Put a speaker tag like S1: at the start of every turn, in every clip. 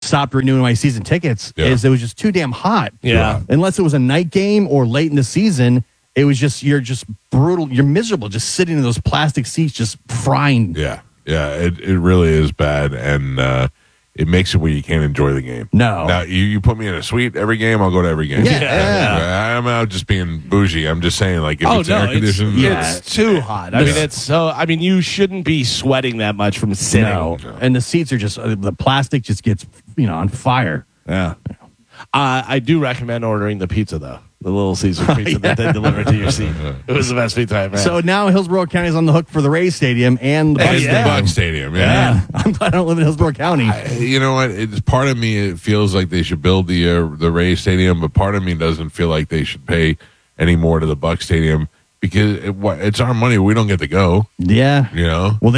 S1: stopped renewing my season tickets is it was just too damn hot.
S2: Yeah.
S1: Unless it was a night game or late in the season, it was just, you're just brutal. You're miserable just sitting in those plastic seats, just frying.
S3: Yeah. Yeah. It really is bad. And, it makes it where you can't enjoy the game.
S1: No.
S3: Now, you put me in a suite every game, I'll go to every game.
S1: Yeah.
S3: I'm out just being bougie. I'm just saying, like, if it's air conditioned.
S2: It's too hot. I mean, you shouldn't be sweating that much from sitting.
S1: No. And the seats are just, the plastic just gets, on fire.
S2: Yeah. I do recommend ordering the pizza, though. The Little Caesar pizza that they delivered to your seat. It was the best pizza I've had.
S1: So now Hillsborough County is on the hook for the Rays Stadium and the
S3: Buck Stadium.
S1: Yeah. I'm glad I don't live in Hillsborough County.
S3: You know what? It's part of me. It feels like they should build the Rays Stadium, but part of me doesn't feel like they should pay any more to the Buck Stadium because it's our money. We don't get to go.
S1: Yeah. Well,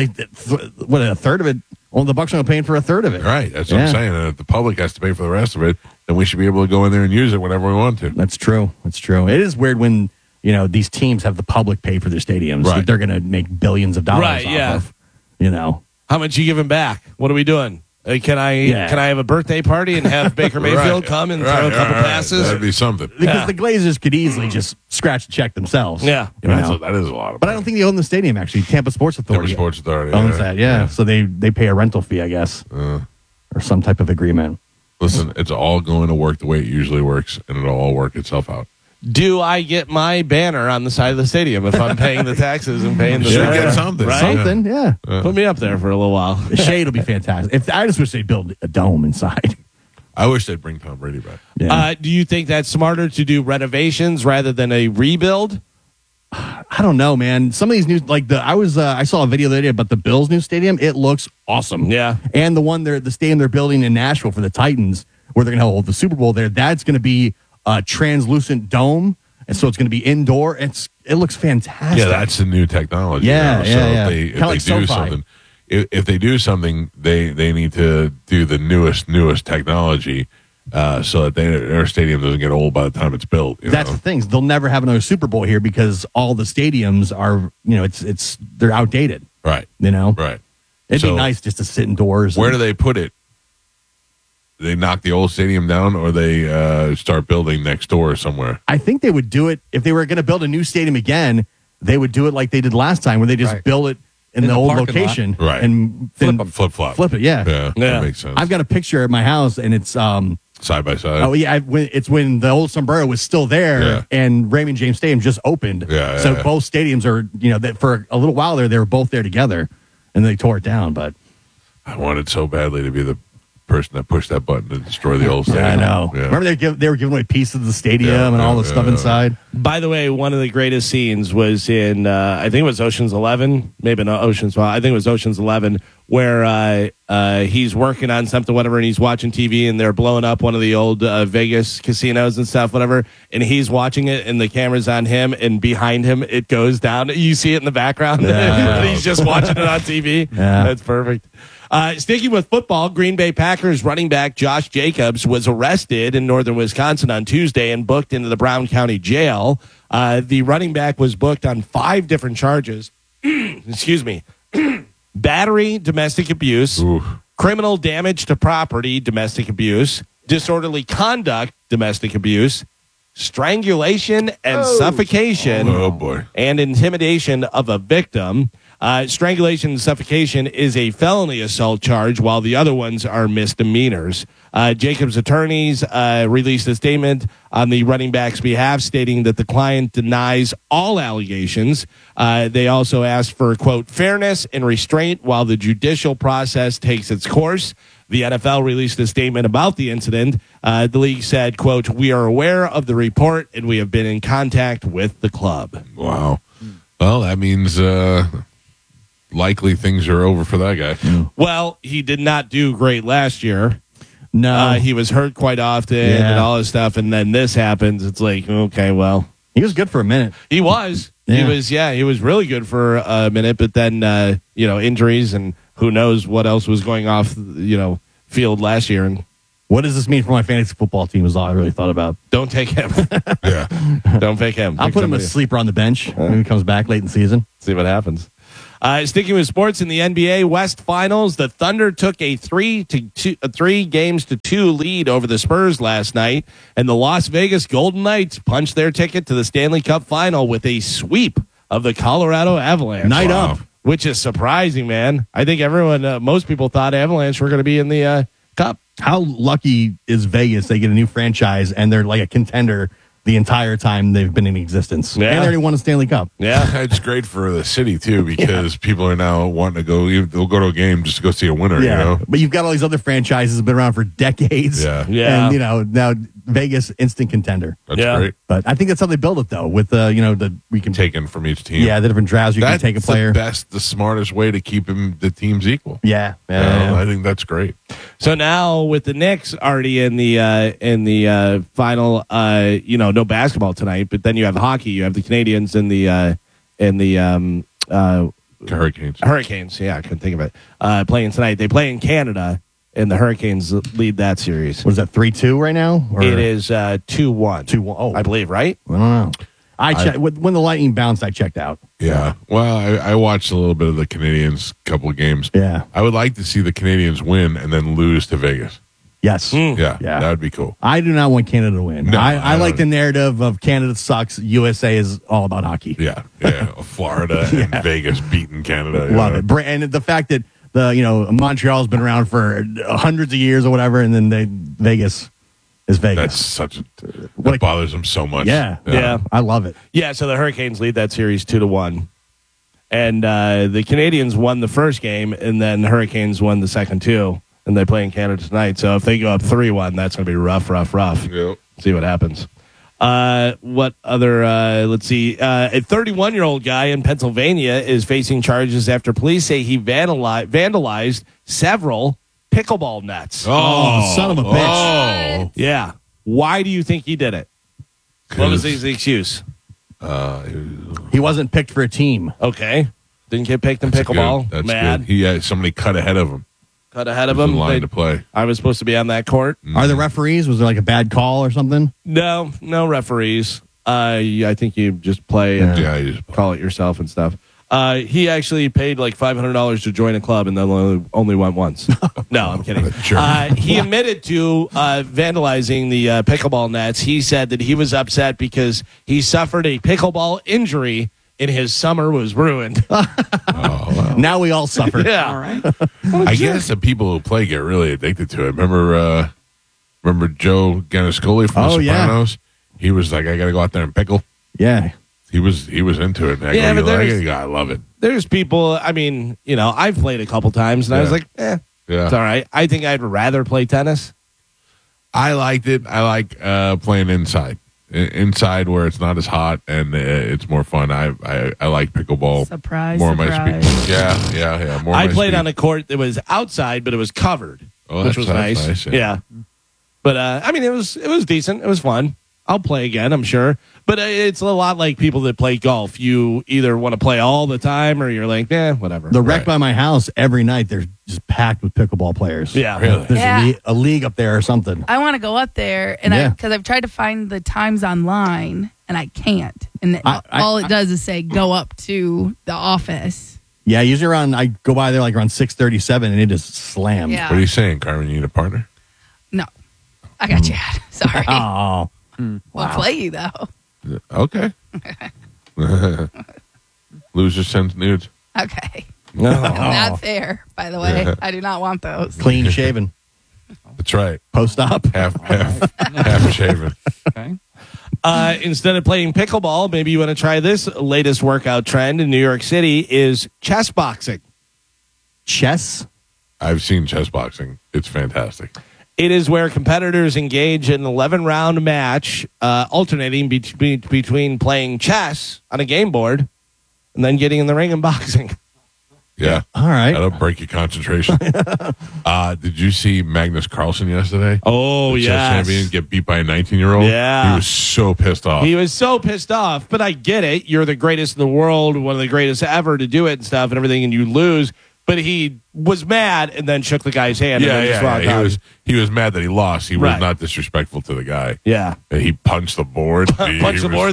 S1: a third of it? Well, the Bucks are paying for a third of it.
S3: Right. That's what I'm saying. And if the public has to pay for the rest of it, then we should be able to go in there and use it whenever we want to.
S1: That's true. It is weird when, these teams have the public pay for their stadiums.
S3: Right.
S1: They're going to make billions of dollars off of,
S2: How much you giving back? What are we doing? Can I have a birthday party and have Baker Mayfield come and throw a couple passes?
S3: That'd be something.
S1: Because the Glazers could easily just scratch the check themselves.
S2: Yeah.
S3: That is a lot of money.
S1: But I don't think they own the stadium, actually. Tampa Sports Authority owns that, yeah. So they pay a rental fee, I guess, or some type of agreement.
S3: Listen, it's all going to work the way it usually works, and it'll all work itself out.
S2: Do I get my banner on the side of the stadium if I'm paying the taxes and paying the
S3: You should get something.
S2: Right?
S1: Something, yeah.
S2: Put me up there for a little while.
S1: The shade will be fantastic. I just wish they'd build a dome inside.
S3: I wish they'd bring Tom Brady back.
S1: Yeah.
S2: Do you think that's smarter to do renovations rather than a rebuild?
S1: I don't know, man. Some of these new, I saw a video the other day about the Bills' new stadium. It looks awesome.
S2: Yeah.
S1: And the stadium they're building in Nashville for the Titans, where they're going to hold the Super Bowl there, that's going to be a translucent dome, and so it's going to be indoor. It looks fantastic.
S3: Yeah, that's the new technology.
S1: Yeah,
S3: So if they do something, if they do something, they need to do the newest technology. So that their stadium doesn't get old by the time it's built.
S1: That's the thing. They'll never have another Super Bowl here because all the stadiums are, they're outdated.
S3: Right.
S1: Right. It'd be nice just to sit indoors.
S3: Where do they put it? They knock the old stadium down, or they start building next door somewhere?
S1: I think they would do it if they were going to build a new stadium again. They would do it like they did last time, where they just build it in the old location,
S3: right?
S1: And then
S3: flip-flop.
S1: Flip it, yeah.
S3: That makes sense.
S1: I've got a picture at my house, and it's
S3: side by side.
S1: Oh yeah, it's when the old Sombrero was still there, and Raymond James Stadium just opened. So both stadiums are, that for a little while there, they were both there together, and they tore it down. But
S3: I wanted so badly to be the person that pushed that button to destroy the old stadium.
S1: I know. Yeah. Remember they were giving away pieces of the stadium and all the stuff inside.
S2: By the way, one of the greatest scenes was in I think it was Ocean's 11, maybe not Ocean's 12. I think it was Ocean's 11, where he's working on something, whatever, and he's watching TV, and they're blowing up one of the old Vegas casinos and stuff, whatever, and he's watching it, and the camera's on him, and behind him it goes down. You see it in the background, and he's just watching it on TV.
S1: Yeah.
S2: That's perfect. Sticking with football, Green Bay Packers running back Josh Jacobs was arrested in northern Wisconsin on Tuesday and booked into the Brown County Jail. The running back was booked on 5 different charges. Excuse me. Battery, domestic abuse, criminal damage to property, domestic abuse, disorderly conduct, domestic abuse, strangulation and suffocation, and intimidation of a victim. Strangulation and suffocation is a felony assault charge, while the other ones are misdemeanors. Jacobs' attorneys released a statement on the running back's behalf, stating that the client denies all allegations. They also asked for, quote, fairness and restraint while the judicial process takes its course. The NFL released a statement about the incident. The league said, quote, we are aware of the report and we have been in contact with the club.
S3: Wow. Well, that means likely things are over for that guy.
S2: Well, he did not do great last year.
S1: No.
S2: He was hurt quite often and all this stuff, and then this happens. It's like, okay, well.
S1: He was good for a minute.
S2: He was.
S1: Yeah.
S2: He was really good for a minute, but then, injuries and who knows what else was going off, field last year. And
S1: what does this mean for my fantasy football team is all I really thought about.
S2: Don't take him. Don't pick him.
S1: I'll put him as a sleeper on the bench when he comes back late in the season.
S2: See what happens. Sticking with sports in the NBA West Finals, the Thunder took a 3-2 lead over the Spurs last night, and the Las Vegas Golden Knights punched their ticket to the Stanley Cup Final with a sweep of the Colorado Avalanche.
S1: Night up.
S2: Which is surprising, man. I think most people thought Avalanche were going to be in the Cup.
S1: How lucky is Vegas? They get a new franchise, and they're like a contender the entire time they've been in existence.
S2: Yeah.
S1: And they already won a Stanley Cup.
S2: Yeah.
S3: It's great for the city, too, because people are now wanting to go. They'll go to a game just to go see a winner,
S1: Yeah.
S3: you know?
S1: But you've got all these other franchises that have been around for decades.
S3: Yeah.
S2: Yeah.
S1: And, now Vegas, instant contender.
S3: That's
S2: Yeah.
S3: great.
S1: But I think that's how they build it, though, with, we can
S3: Taken from each team.
S1: the different drafts. You
S3: That's
S1: can take a player.
S3: the smartest way to keep the teams equal.
S1: Yeah.
S3: I think that's great.
S2: So now with the Knicks already in the final, no basketball tonight, but then you have hockey. You have the Canadians and the
S3: Hurricanes.
S2: Hurricanes. Yeah, I couldn't think of it. Playing tonight. They play in Canada, and the Hurricanes lead that series.
S1: What is that, 3-2 right now? Or
S2: It is 2-1.
S1: 2-1. Oh,
S2: I believe, right?
S1: I don't know. I checked when the Lightning bounced. I checked out.
S3: Yeah. Well, I watched a little bit of the Canadians couple of games.
S1: Yeah.
S3: I would like to see the Canadians win and then lose to Vegas.
S1: Yes.
S3: Yeah.
S1: Yeah.
S3: That would be cool.
S1: I do not want Canada to win.
S3: No,
S1: I
S3: I
S1: like the
S3: don't.
S1: narrative of Canada sucks. USA is all about hockey.
S3: Yeah. Yeah. Florida and Vegas beating Canada. you
S1: Love
S3: know?
S1: it. And the fact that Montreal's been around for hundreds of years or whatever, and then Vegas is Vegas.
S3: That bothers them so much.
S2: Yeah.
S1: I love it.
S2: Yeah, so the Hurricanes lead that series 2-1. And the Canadians won the first game, and then the Hurricanes won the second two. And they play in Canada tonight. So if they go up 3-1, that's going to be rough.
S3: Yep.
S2: See what happens. What other, let's see. A 31-year-old guy in Pennsylvania is facing charges after police say he vandalized several pickleball nets.
S3: Oh,
S1: son of a bitch.
S3: Oh.
S2: Yeah. Why do you think he did it? What was his excuse?
S1: He wasn't picked for a team.
S2: Okay. Didn't get picked in pickleball.
S3: That's
S2: Mad.
S3: good. He had somebody cut ahead of him.
S2: Cut ahead of
S3: He was
S2: him.
S3: in line to play.
S2: I was supposed to be on that court.
S1: Are there referees? Was there like a bad call or something?
S2: No referees. I think you just play and
S3: Yeah, he just
S2: call it yourself and stuff. He actually paid like $500 to join a club and then only went once. No, I'm kidding.
S3: Sure.
S2: He admitted to vandalizing the pickleball nets. He said that he was upset because he suffered a pickleball injury and his summer was ruined.
S1: Now we all suffer.
S2: Yeah.
S4: All right.
S3: I guess the people who play get really addicted to it. Remember Joe Ganascoli from The
S1: Yeah.
S3: Sopranos? He was like, I got to go out there and pickle.
S1: Yeah.
S3: He was into it. And I
S2: Yeah,
S3: go,
S2: but
S3: I love it.
S2: There's people, I mean, I've played a couple times and I was
S3: Yeah.
S2: like,
S3: Yeah.
S2: it's all right. I think I'd rather play tennis.
S3: I liked it. I like playing inside. Inside where it's not as hot and it's more fun. I like pickleball.
S4: Surprise,
S3: More of my
S4: surprise.
S3: speed. Yeah. More
S2: I
S3: of my
S2: played
S3: speed.
S2: on a court that was outside, but it was covered,
S3: Oh,
S2: which
S3: that's-
S2: was
S3: that's
S2: nice.
S3: nice,
S2: Yeah. But I mean, it was decent. It was fun. I'll play again, I'm sure. But it's a lot like people that play golf. You either want to play all the time or you're like, whatever.
S1: The rec
S3: Right.
S1: by my house every night, they're just packed with pickleball players.
S2: Yeah.
S3: Really?
S1: There's
S4: Yeah.
S1: a league up there or something.
S4: I want to go up there, and
S1: Yeah.
S4: because I've tried to find the times online, and I can't. And all it does is say go up to the office.
S1: Yeah, usually I go by there like around 6:37 and it is slammed.
S4: Yeah.
S3: What are you saying, Carmen? You need a partner?
S4: No, I got you. Sorry.
S1: Oh,
S4: We'll play you though.
S3: Okay. Loser sends nudes.
S4: Okay.
S2: No.
S4: Not fair, by the way.
S3: Yeah.
S4: I do not want those.
S1: clean shaven,
S3: That's right.
S1: post op.
S3: Half shaven.
S4: Okay.
S2: Instead of playing pickleball, maybe you want to try this latest workout trend in New York City is chess boxing.
S1: Chess.
S3: I've seen chess boxing. It's fantastic.
S2: It is where competitors engage in an 11-round match, alternating between playing chess on a game board and then getting in the ring and boxing.
S3: Yeah.
S1: All right.
S3: That'll break your concentration. Did you see Magnus Carlsen yesterday?
S2: Oh,
S3: The chess
S2: yes.
S3: champion get beat by a 19-year-old?
S2: Yeah.
S3: He was so pissed off.
S2: He was so pissed off, but I get it. You're the greatest in the world, one of the greatest ever to do it and stuff and everything, and you lose. But he was mad and then shook the guy's hand. and then just walked out.
S3: He was mad that he lost. He was
S2: Right.
S3: not disrespectful to the guy.
S2: Yeah.
S3: And he punched the board.
S2: Punched the board.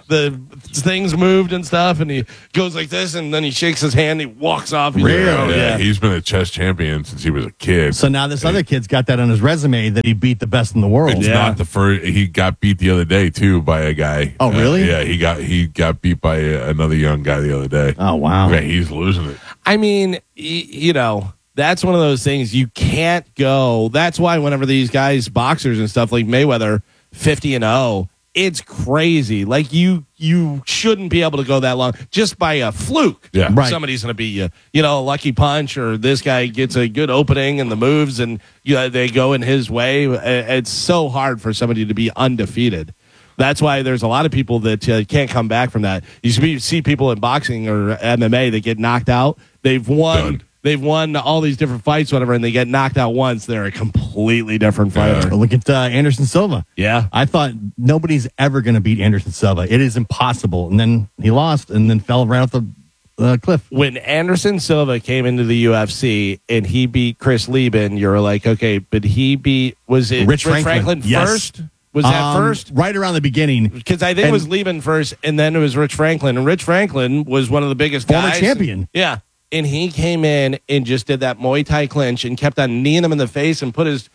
S2: the things moved and stuff, and he goes like this, and then he shakes his hand, and he walks off.
S3: Yeah, he's been a chess champion since he was a kid.
S1: So now this other kid's got that on his resume that he beat the best in the world.
S3: It's not the first. He got beat the other day too by a guy.
S1: Oh, really?
S3: Yeah, he got beat by another young guy the other day.
S1: Oh, wow.
S3: Yeah, he's losing it.
S2: I mean, you know, that's one of those things you can't go. That's why whenever these guys, boxers and stuff like Mayweather, 50-0, it's crazy. Like you shouldn't be able to go that long just by a fluke.
S3: Yeah,
S1: right.
S2: Somebody's going to beat you. You know, a lucky punch, or this guy gets a good opening and the moves, and they go in his way. It's so hard for somebody to be undefeated. That's why there's a lot of people that can't come back from that. You see people in boxing or MMA that get knocked out. They've won all these different fights, whatever, and they get knocked out once. They're a completely different fighter.
S1: Yeah. Look at Anderson Silva.
S2: Yeah.
S1: I thought nobody's ever going to beat Anderson Silva. It is impossible. And then he lost and then fell right off the cliff.
S2: When Anderson Silva came into the UFC and he beat Chris Lieben, you're like, okay, but he beat, was it Rich Franklin
S1: yes.
S2: first? Was that first?
S1: Right around the beginning.
S2: Because I think it was Lieben first, and then it was Rich Franklin. And Rich Franklin was one of the biggest
S1: former
S2: guys.
S1: champion.
S2: Yeah. And he came in and just did that Muay Thai clinch and kept on kneeing him in the face and put his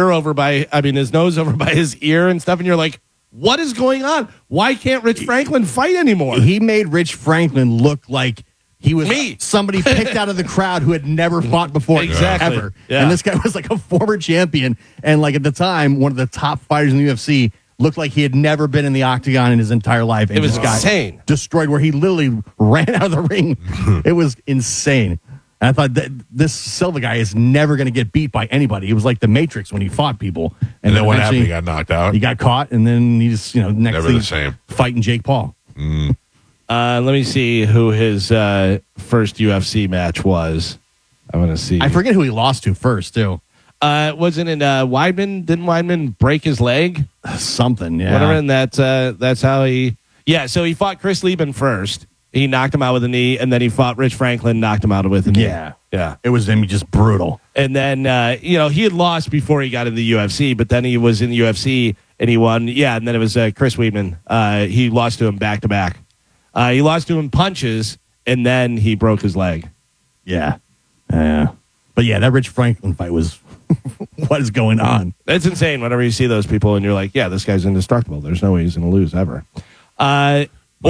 S2: his nose over by his ear and stuff. And you're like, what is going on? Why can't Rich Franklin fight anymore?
S1: He made Rich Franklin look like he was
S2: Me.
S1: somebody picked out of the crowd who had never fought before.
S2: Exactly.
S1: Ever.
S2: Yeah.
S1: And this guy was like a former champion. And like at the time, one of the top fighters in the UFC. Looked like he had never been in the octagon in his entire life. And
S2: It was
S1: just got
S2: insane.
S1: destroyed, where he literally ran out of the ring. It was insane. And I thought that this Silva guy is never going to get beat by anybody. It was like the Matrix when he fought people.
S3: And then what happened? He got knocked out.
S1: He got caught, and then he just, next
S3: Never
S1: thing,
S3: the same.
S1: fighting Jake Paul.
S2: Let me see who his first UFC match was. I want to see.
S1: I forget who he lost to first, too.
S2: Wasn't it Weidman? Didn't Weidman break his leg?
S1: Something, yeah.
S2: Whatever, and that's how he... Yeah, so he fought Chris Lieben first. He knocked him out with a knee, and then he fought Rich Franklin, knocked him out with a knee. Yeah.
S1: It was just brutal.
S2: And then, he had lost before he got in the UFC, but then he was in the UFC, and he won. Yeah, and then it was Chris Weidman. He lost to him back-to-back. He lost to him punches, and then he broke his leg.
S1: Yeah. But yeah, that Rich Franklin fight was... what is going on?
S2: It's insane whenever you see those people, and you're like, yeah, this guy's indestructible. There's no way he's going to lose ever.
S3: My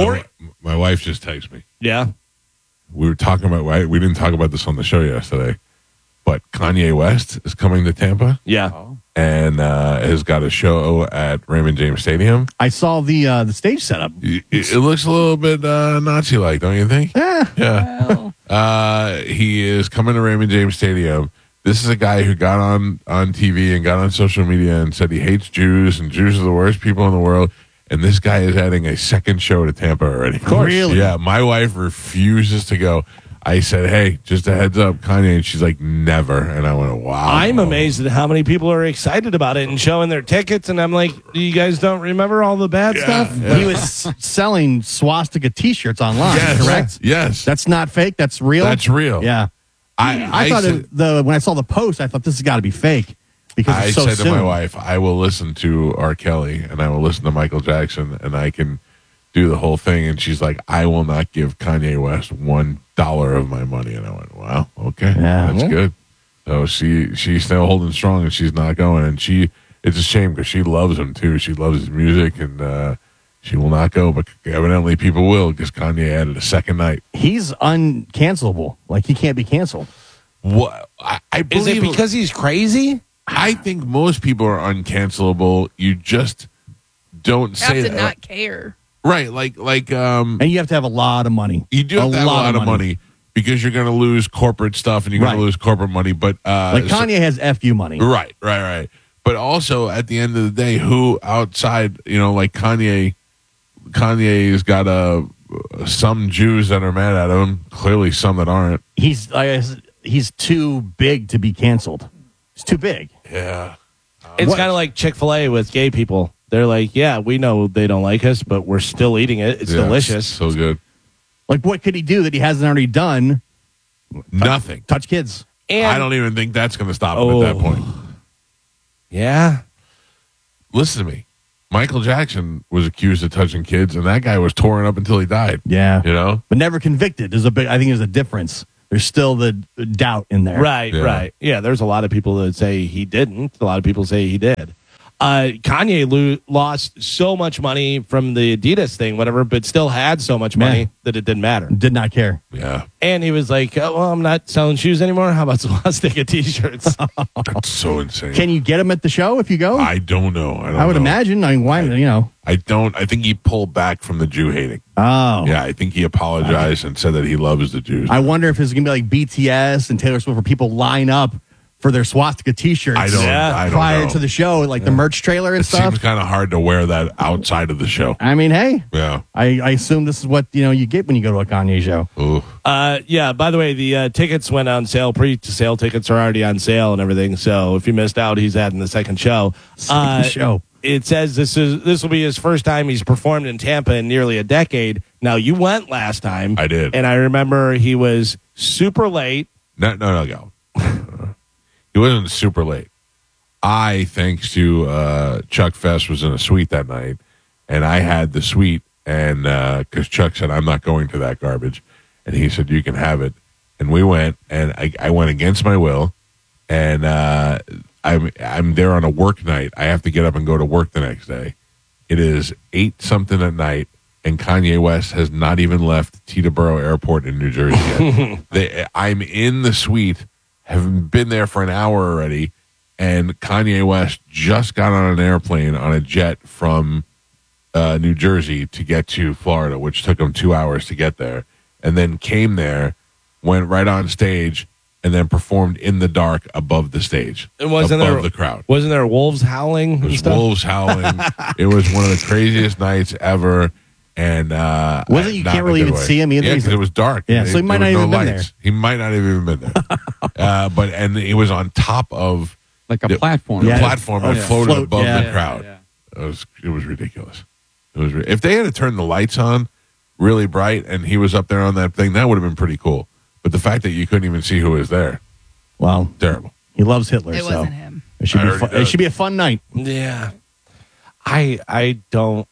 S3: wife just texted me.
S2: Yeah.
S3: We were talking about, we didn't talk about this on the show yesterday, but Kanye West is coming to Tampa.
S2: Yeah.
S3: And has got a show at Raymond James Stadium.
S1: I saw the stage setup.
S3: It looks a little bit Nazi-like, don't you think? Yeah. He is coming to Raymond James Stadium. This is a guy who got on TV and got on social media and said he hates Jews and Jews are the worst people in the world. And this guy is adding a second show to Tampa already. Of
S1: course. Really?
S3: Yeah. My wife refuses to go. I said, hey, just a heads up, Kanye. And she's like, never. And I went, wow.
S2: I'm amazed at how many people are excited about it and showing their tickets. And I'm like, you guys don't remember all the bad stuff?
S3: Yeah.
S1: He was selling swastika T-shirts online, correct?
S3: Yes.
S1: That's not fake. That's real.
S3: That's real.
S1: Yeah. I thought when I saw the post, I thought this has got to be fake because it's so
S3: I said
S1: soon.
S3: to my wife, I will listen to R. Kelly and I will listen to Michael Jackson and I can do the whole thing. And she's like, I will not give Kanye West $1 of my money. And I went, wow, okay, that's good. So she's still holding strong and she's not going. And it's a shame because she loves him too. She loves his music and she will not go, but evidently people will because Kanye added a second night.
S1: He's uncancelable. Like, he can't be canceled.
S3: What? I believe,
S2: is it because he's crazy?
S3: I think most people are uncancelable. You just don't say
S4: have to
S3: that.
S4: not care.
S3: Right,
S1: And you have to have a lot of money.
S3: You do have to have a lot of money because you're going to lose corporate stuff and you're going to lose corporate money. But
S1: like Kanye has FU money.
S3: Right. But also at the end of the day, who outside, like Kanye's got some Jews that are mad at him. Clearly, some that aren't.
S1: He's too big to be canceled. He's too big.
S3: Yeah,
S2: It's kind of like Chick-fil-A with gay people. They're like, yeah, we know they don't like us, but we're still eating it. It's delicious.
S3: It's so good.
S1: Like, what could he do that he hasn't already done?
S3: Nothing.
S1: Touch kids.
S2: And
S3: I don't even think that's going to stop him at that point.
S2: Yeah.
S3: Listen to me. Michael Jackson was accused of touching kids, and that guy was torn up until he died.
S1: Yeah.
S3: You know?
S1: But never convicted is a big, I think there's a difference. There's still the doubt in there.
S2: Right, right. Yeah, there's a lot of people that say he didn't. A lot of people say he did. Kanye lost so much money from the Adidas thing, whatever, but still had so much money that it didn't matter.
S1: Did not care.
S3: Yeah.
S2: And he was like, oh, well, I'm not selling shoes anymore. How about some Swastika t-shirts?
S3: That's so insane.
S1: Can you get him at the show if you go?
S3: I don't know.
S1: I would imagine. I mean, why,
S3: I don't. I think he pulled back from the Jew hating.
S1: Oh.
S3: Yeah, I think he apologized and said that he loves the Jews.
S1: I wonder if it's going to be like BTS and Taylor Swift where people line up for their swastika T-shirts
S3: I don't
S1: prior
S3: know.
S1: to the show, like the merch trailer and stuff.
S3: It seems kind of hard to wear that outside of the show.
S1: I mean, hey,
S3: yeah.
S1: I assume this is what you get when you go to a Kanye show.
S3: Ooh.
S2: Yeah. By the way, the tickets went on sale. Pre-sale tickets are already on sale and everything. So if you missed out, he's adding the second show.
S1: Show.
S2: It says this will be his first time he's performed in Tampa in nearly a decade. Now you went last time.
S3: I did,
S2: and I remember he was super late.
S3: No. He wasn't super late. Thanks to Chuck Fest, was in a suite that night, and I had the suite, and because Chuck said, I'm not going to that garbage, and he said, you can have it. And we went, and I went against my will, and I'm there on a work night. I have to get up and go to work the next day. It is 8-something at night, and Kanye West has not even left Teterboro Airport in New Jersey yet. I'm in the suite, have been there for an hour already, and Kanye West just got on an airplane on a jet from New Jersey to get to Florida, which took him 2 hours to get there, and then came there, went right on stage, and then performed in the dark above the stage, above the crowd.
S2: Wasn't there wolves howling?
S3: It was wolves howling. It was one of the craziest nights ever. And
S1: wasn't you can't really even see him either?
S3: Yeah, because it was dark.
S1: Yeah, so he might not even been there.
S3: He might not have even been there. And it was on top of
S5: like a platform.
S3: The platform that floated above the crowd.
S5: Yeah.
S3: It was ridiculous. It was if they had to turn the lights on really bright and he was up there on that thing, that would have been pretty cool. But the fact that you couldn't even see who was there,
S1: well,
S3: terrible.
S1: He loves Hitler.
S4: It
S1: so
S4: wasn't him.
S1: It should be. It should be a fun night.
S2: Yeah, I don't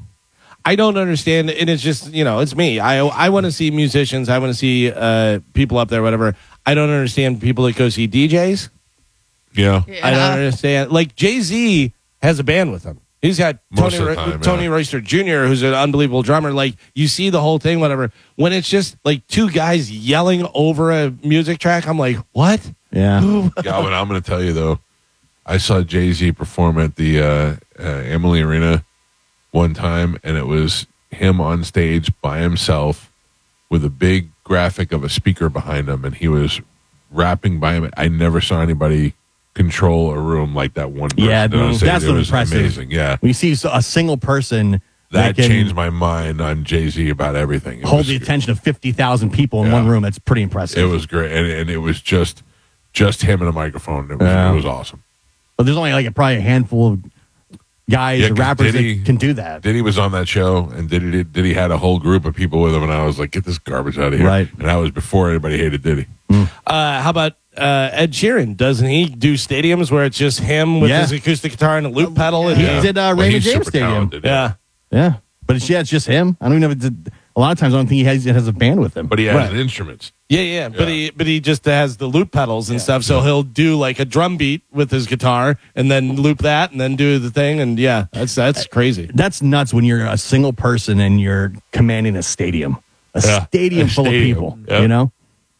S2: understand, and it's just it's me. I want to see musicians. I want to see people up there, whatever. I don't understand people that go see DJs.
S3: Yeah.
S2: I don't understand. Like Jay-Z has a band with him. He's got Tony Royster Jr., who's an unbelievable drummer. Like you see the whole thing, whatever. When it's just like two guys yelling over a music track, I'm like, what?
S1: Yeah.
S3: Galvin, I'm going to tell you though. I saw Jay-Z perform at the Emily Arena one time, and it was him on stage by himself with a big graphic of a speaker behind him, and he was rapping by him. I never saw anybody control a room like that one person.
S1: Yeah, that's impressive.
S3: Amazing. Yeah,
S1: when you see a single person
S3: that changed my mind on Jay-Z about everything.
S1: Hold the attention of 50,000 people in one room. That's pretty impressive.
S3: It was great, and it was just him and a microphone. It was awesome.
S1: But there's only probably a handful of guys, rappers that can do that.
S3: Diddy was on that show, and Diddy had a whole group of people with him, and I was like, get this garbage out of here.
S1: Right.
S3: And that was before anybody hated Diddy.
S2: How about Ed Sheeran? Doesn't he do stadiums where it's just him with his acoustic guitar and a loop pedal?
S1: He did Raymond James Stadium. Yeah. But it's just him. I don't even know if a lot of times I don't think he has a band with him.
S3: But he has instruments.
S2: Yeah. But he just has the loop pedals and stuff. So he'll do like a drum beat with his guitar and then loop that and then do the thing. And that's crazy.
S1: That's nuts when you're a single person and you're commanding a stadium. A stadium full of people.
S3: Yep.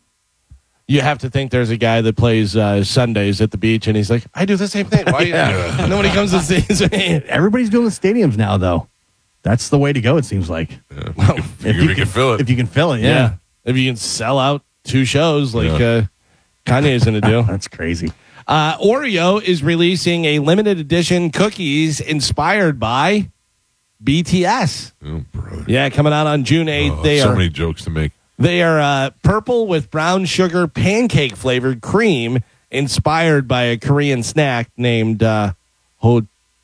S2: You have to think there's a guy that plays Sundays at the beach, and he's like, I do the same thing. Why? Nobody comes and sees me.
S1: Everybody's doing the stadiums now, though. That's the way to go, it seems like.
S3: Yeah. Well, if you can fill it.
S1: If you can fill it, yeah.
S2: If you can sell out 2 shows like Kanye's going to do.
S1: That's crazy.
S2: Oreo is releasing a limited edition cookies inspired by BTS.
S3: Oh, brother.
S2: Yeah, coming out on June 8th.
S3: So many jokes to make.
S2: They are purple with brown sugar pancake flavored cream inspired by a Korean snack named Hoteok.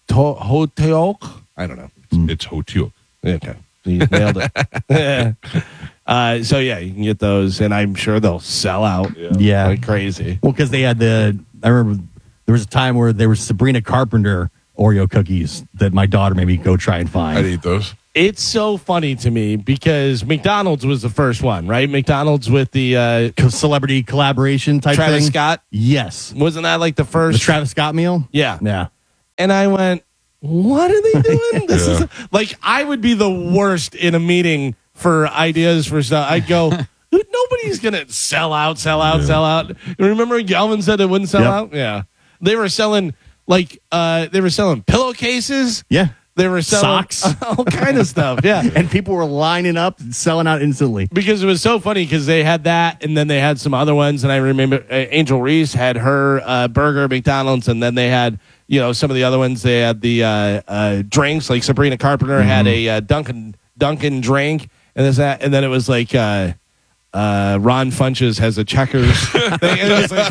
S2: I don't know.
S3: It's Hoteok.
S2: Okay. You nailed it. So, you can get those, and I'm sure they'll sell out like crazy.
S1: Well, because they had I remember there was a time where there was Sabrina Carpenter Oreo cookies that my daughter made me go try and find.
S3: I'd eat those.
S2: It's so funny to me because McDonald's was the first one, right? McDonald's with the
S1: celebrity collaboration type
S2: Travis
S1: thing.
S2: Scott.
S1: Yes.
S2: Wasn't that like the first?
S1: The Travis Scott meal?
S2: Yeah.
S1: Yeah.
S2: And I went, what are they doing? This is like, I would be the worst in a meeting for ideas for stuff. I'd go, nobody's going to sell out. You remember Galvin said it wouldn't sell out? Yeah. They were selling pillowcases.
S1: Yeah.
S2: They were selling
S1: socks,
S2: all kind of stuff. Yeah.
S1: And people were lining up and selling out instantly.
S2: Because it was so funny because they had that and then they had some other ones. And I remember Angel Reese had her burger, McDonald's, and then they had, some of the other ones. They had the drinks, like Sabrina Carpenter had a Dunkin' drink and that. And then it was like Ron Funches has a Checkers thing. And it was like,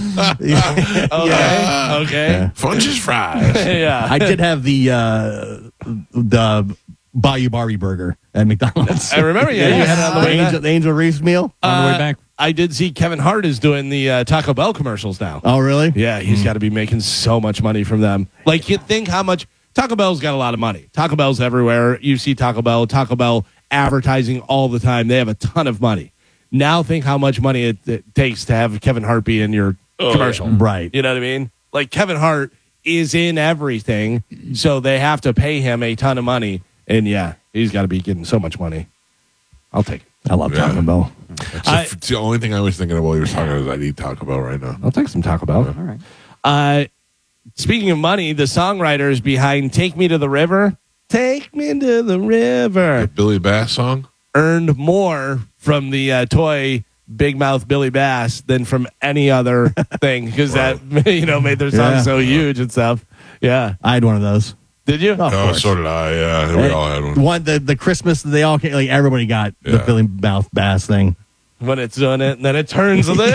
S2: okay.
S3: Yeah. Funches fries.
S2: Yeah.
S1: I did have the Bayou Barbie burger at McDonald's.
S2: I remember, you had it on the way back.
S1: The Angel Reese meal
S5: on the way back.
S2: I did see Kevin Hart is doing the Taco Bell commercials now.
S1: Oh, really?
S2: Yeah, he's got to be making so much money from them. Like, you think how much Taco Bell's got a lot of money. Taco Bell's everywhere. You see Taco Bell advertising all the time. They have a ton of money. Now think how much money it takes to have Kevin Hart be in your commercial.
S1: Yeah. Right.
S2: You know what I mean? Like, Kevin Hart is in everything, so they have to pay him a ton of money. And yeah, he's got to be getting so much money. I'll take it.
S1: I love Taco Bell.
S3: It's the only thing I was thinking of while you were talking is I'd eat Taco Bell right now.
S2: I'll take some Taco Bell.
S5: All right.
S2: Speaking of money, the songwriters behind Take Me to the River, Take Me to the River,
S3: The Billy Bass song?
S2: earned more from the toy Big Mouth Billy Bass than from any other thing because that made their song so huge and stuff. Yeah.
S1: I had one of those.
S2: Did you?
S1: Of
S3: Oh,
S1: course.
S3: so did I. Yeah, we all had one.
S1: The Christmas that they all came, like everybody got the Billy Mouth Bass thing.
S2: When it's doing it, and then it turns.
S1: It's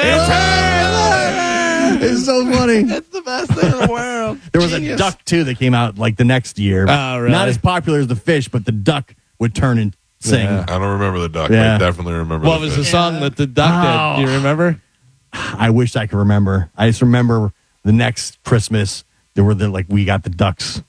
S1: so funny.
S2: It's the best thing in the world.
S1: There was a duck too that came out like the next year.
S2: Oh, really?
S1: Not as popular as the fish, but the duck would turn and sing.
S2: Yeah.
S3: I don't remember the duck.
S1: Yeah.
S3: I definitely remember
S2: What was the song that the duck did? Do you remember?
S1: I wish I could remember. I just remember the next Christmas we got the ducks.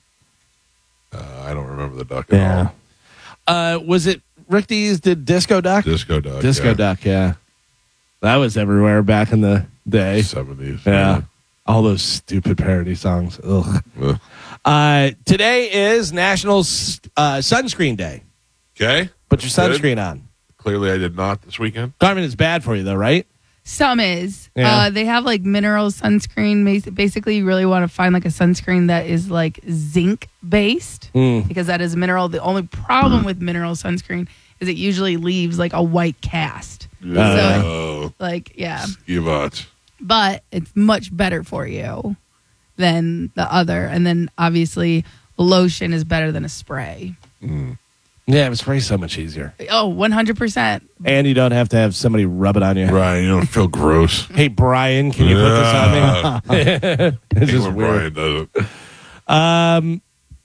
S3: I don't remember the duck at all.
S2: Was it Rick Dees did Disco Duck?
S3: Disco Duck.
S2: Disco Duck, yeah. That was everywhere back in the day.
S3: 70s.
S2: Yeah. All those stupid parody songs. Ugh.
S3: Ugh.
S2: Today is National Sunscreen Day.
S3: Okay.
S2: Put your sunscreen on.
S3: Clearly I did not this weekend.
S2: Carmen, it's bad for you, though, right?
S4: Some is.
S2: Yeah.
S4: They have like mineral sunscreen. Basically, you really want to find like a sunscreen that is like zinc based because that is a mineral. The only problem with mineral sunscreen is it usually leaves like a white cast.
S3: Oh.
S2: Give
S3: out.
S4: But it's much better for you than the other. And then obviously, lotion is better than a spray.
S2: Yeah, it spray's so much easier.
S4: Oh, 100%.
S2: And you don't have to have somebody rub it on you.
S3: Right, you don't feel gross.
S2: Hey, Brian, can you put this on me? It's just weird.
S3: Brian does it.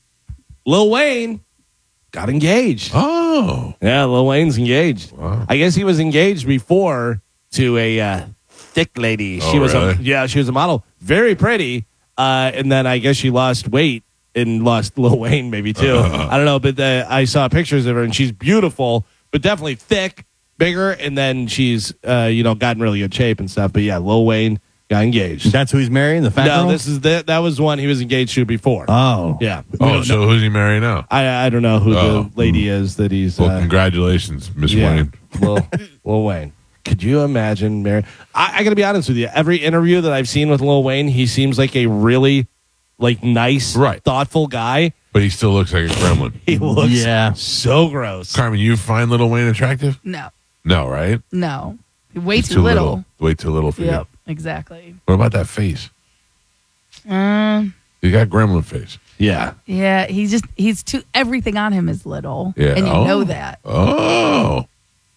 S2: Lil Wayne got engaged.
S3: Oh.
S2: Yeah, Lil Wayne's engaged.
S3: Wow.
S2: I guess he was engaged before to a thick lady.
S3: Oh,
S2: She was
S3: really?
S2: she was a model. Very pretty. And then I guess she lost weight and lost Lil Wayne maybe too. I don't know, but I saw pictures of her and she's beautiful, but definitely thick, bigger, and then she's gotten really good shape and stuff. But yeah, Lil Wayne got engaged.
S1: That's who he's marrying? The fat girl?
S2: this is that was the one he was engaged to before.
S1: Oh.
S2: Yeah.
S3: Oh, so who's he marrying now?
S2: I don't know who the lady is that he's
S3: Well, congratulations, Miss Wayne.
S2: Lil Wayne. Could you imagine marrying? I got to be honest with you. Every interview that I've seen with Lil Wayne, he seems like a really nice, thoughtful guy.
S3: But he still looks like a gremlin.
S2: He looks so gross.
S3: Carmen, you find Lil Wayne attractive?
S4: No.
S3: No, right?
S4: No. Way
S3: He's
S4: too little.
S3: Way too little for
S4: Yep,
S3: you.
S4: exactly.
S3: What about that face? You got gremlin face.
S2: Yeah.
S4: Yeah, he's too, everything on him is little.
S3: Yeah.
S4: And you know that.
S3: Oh.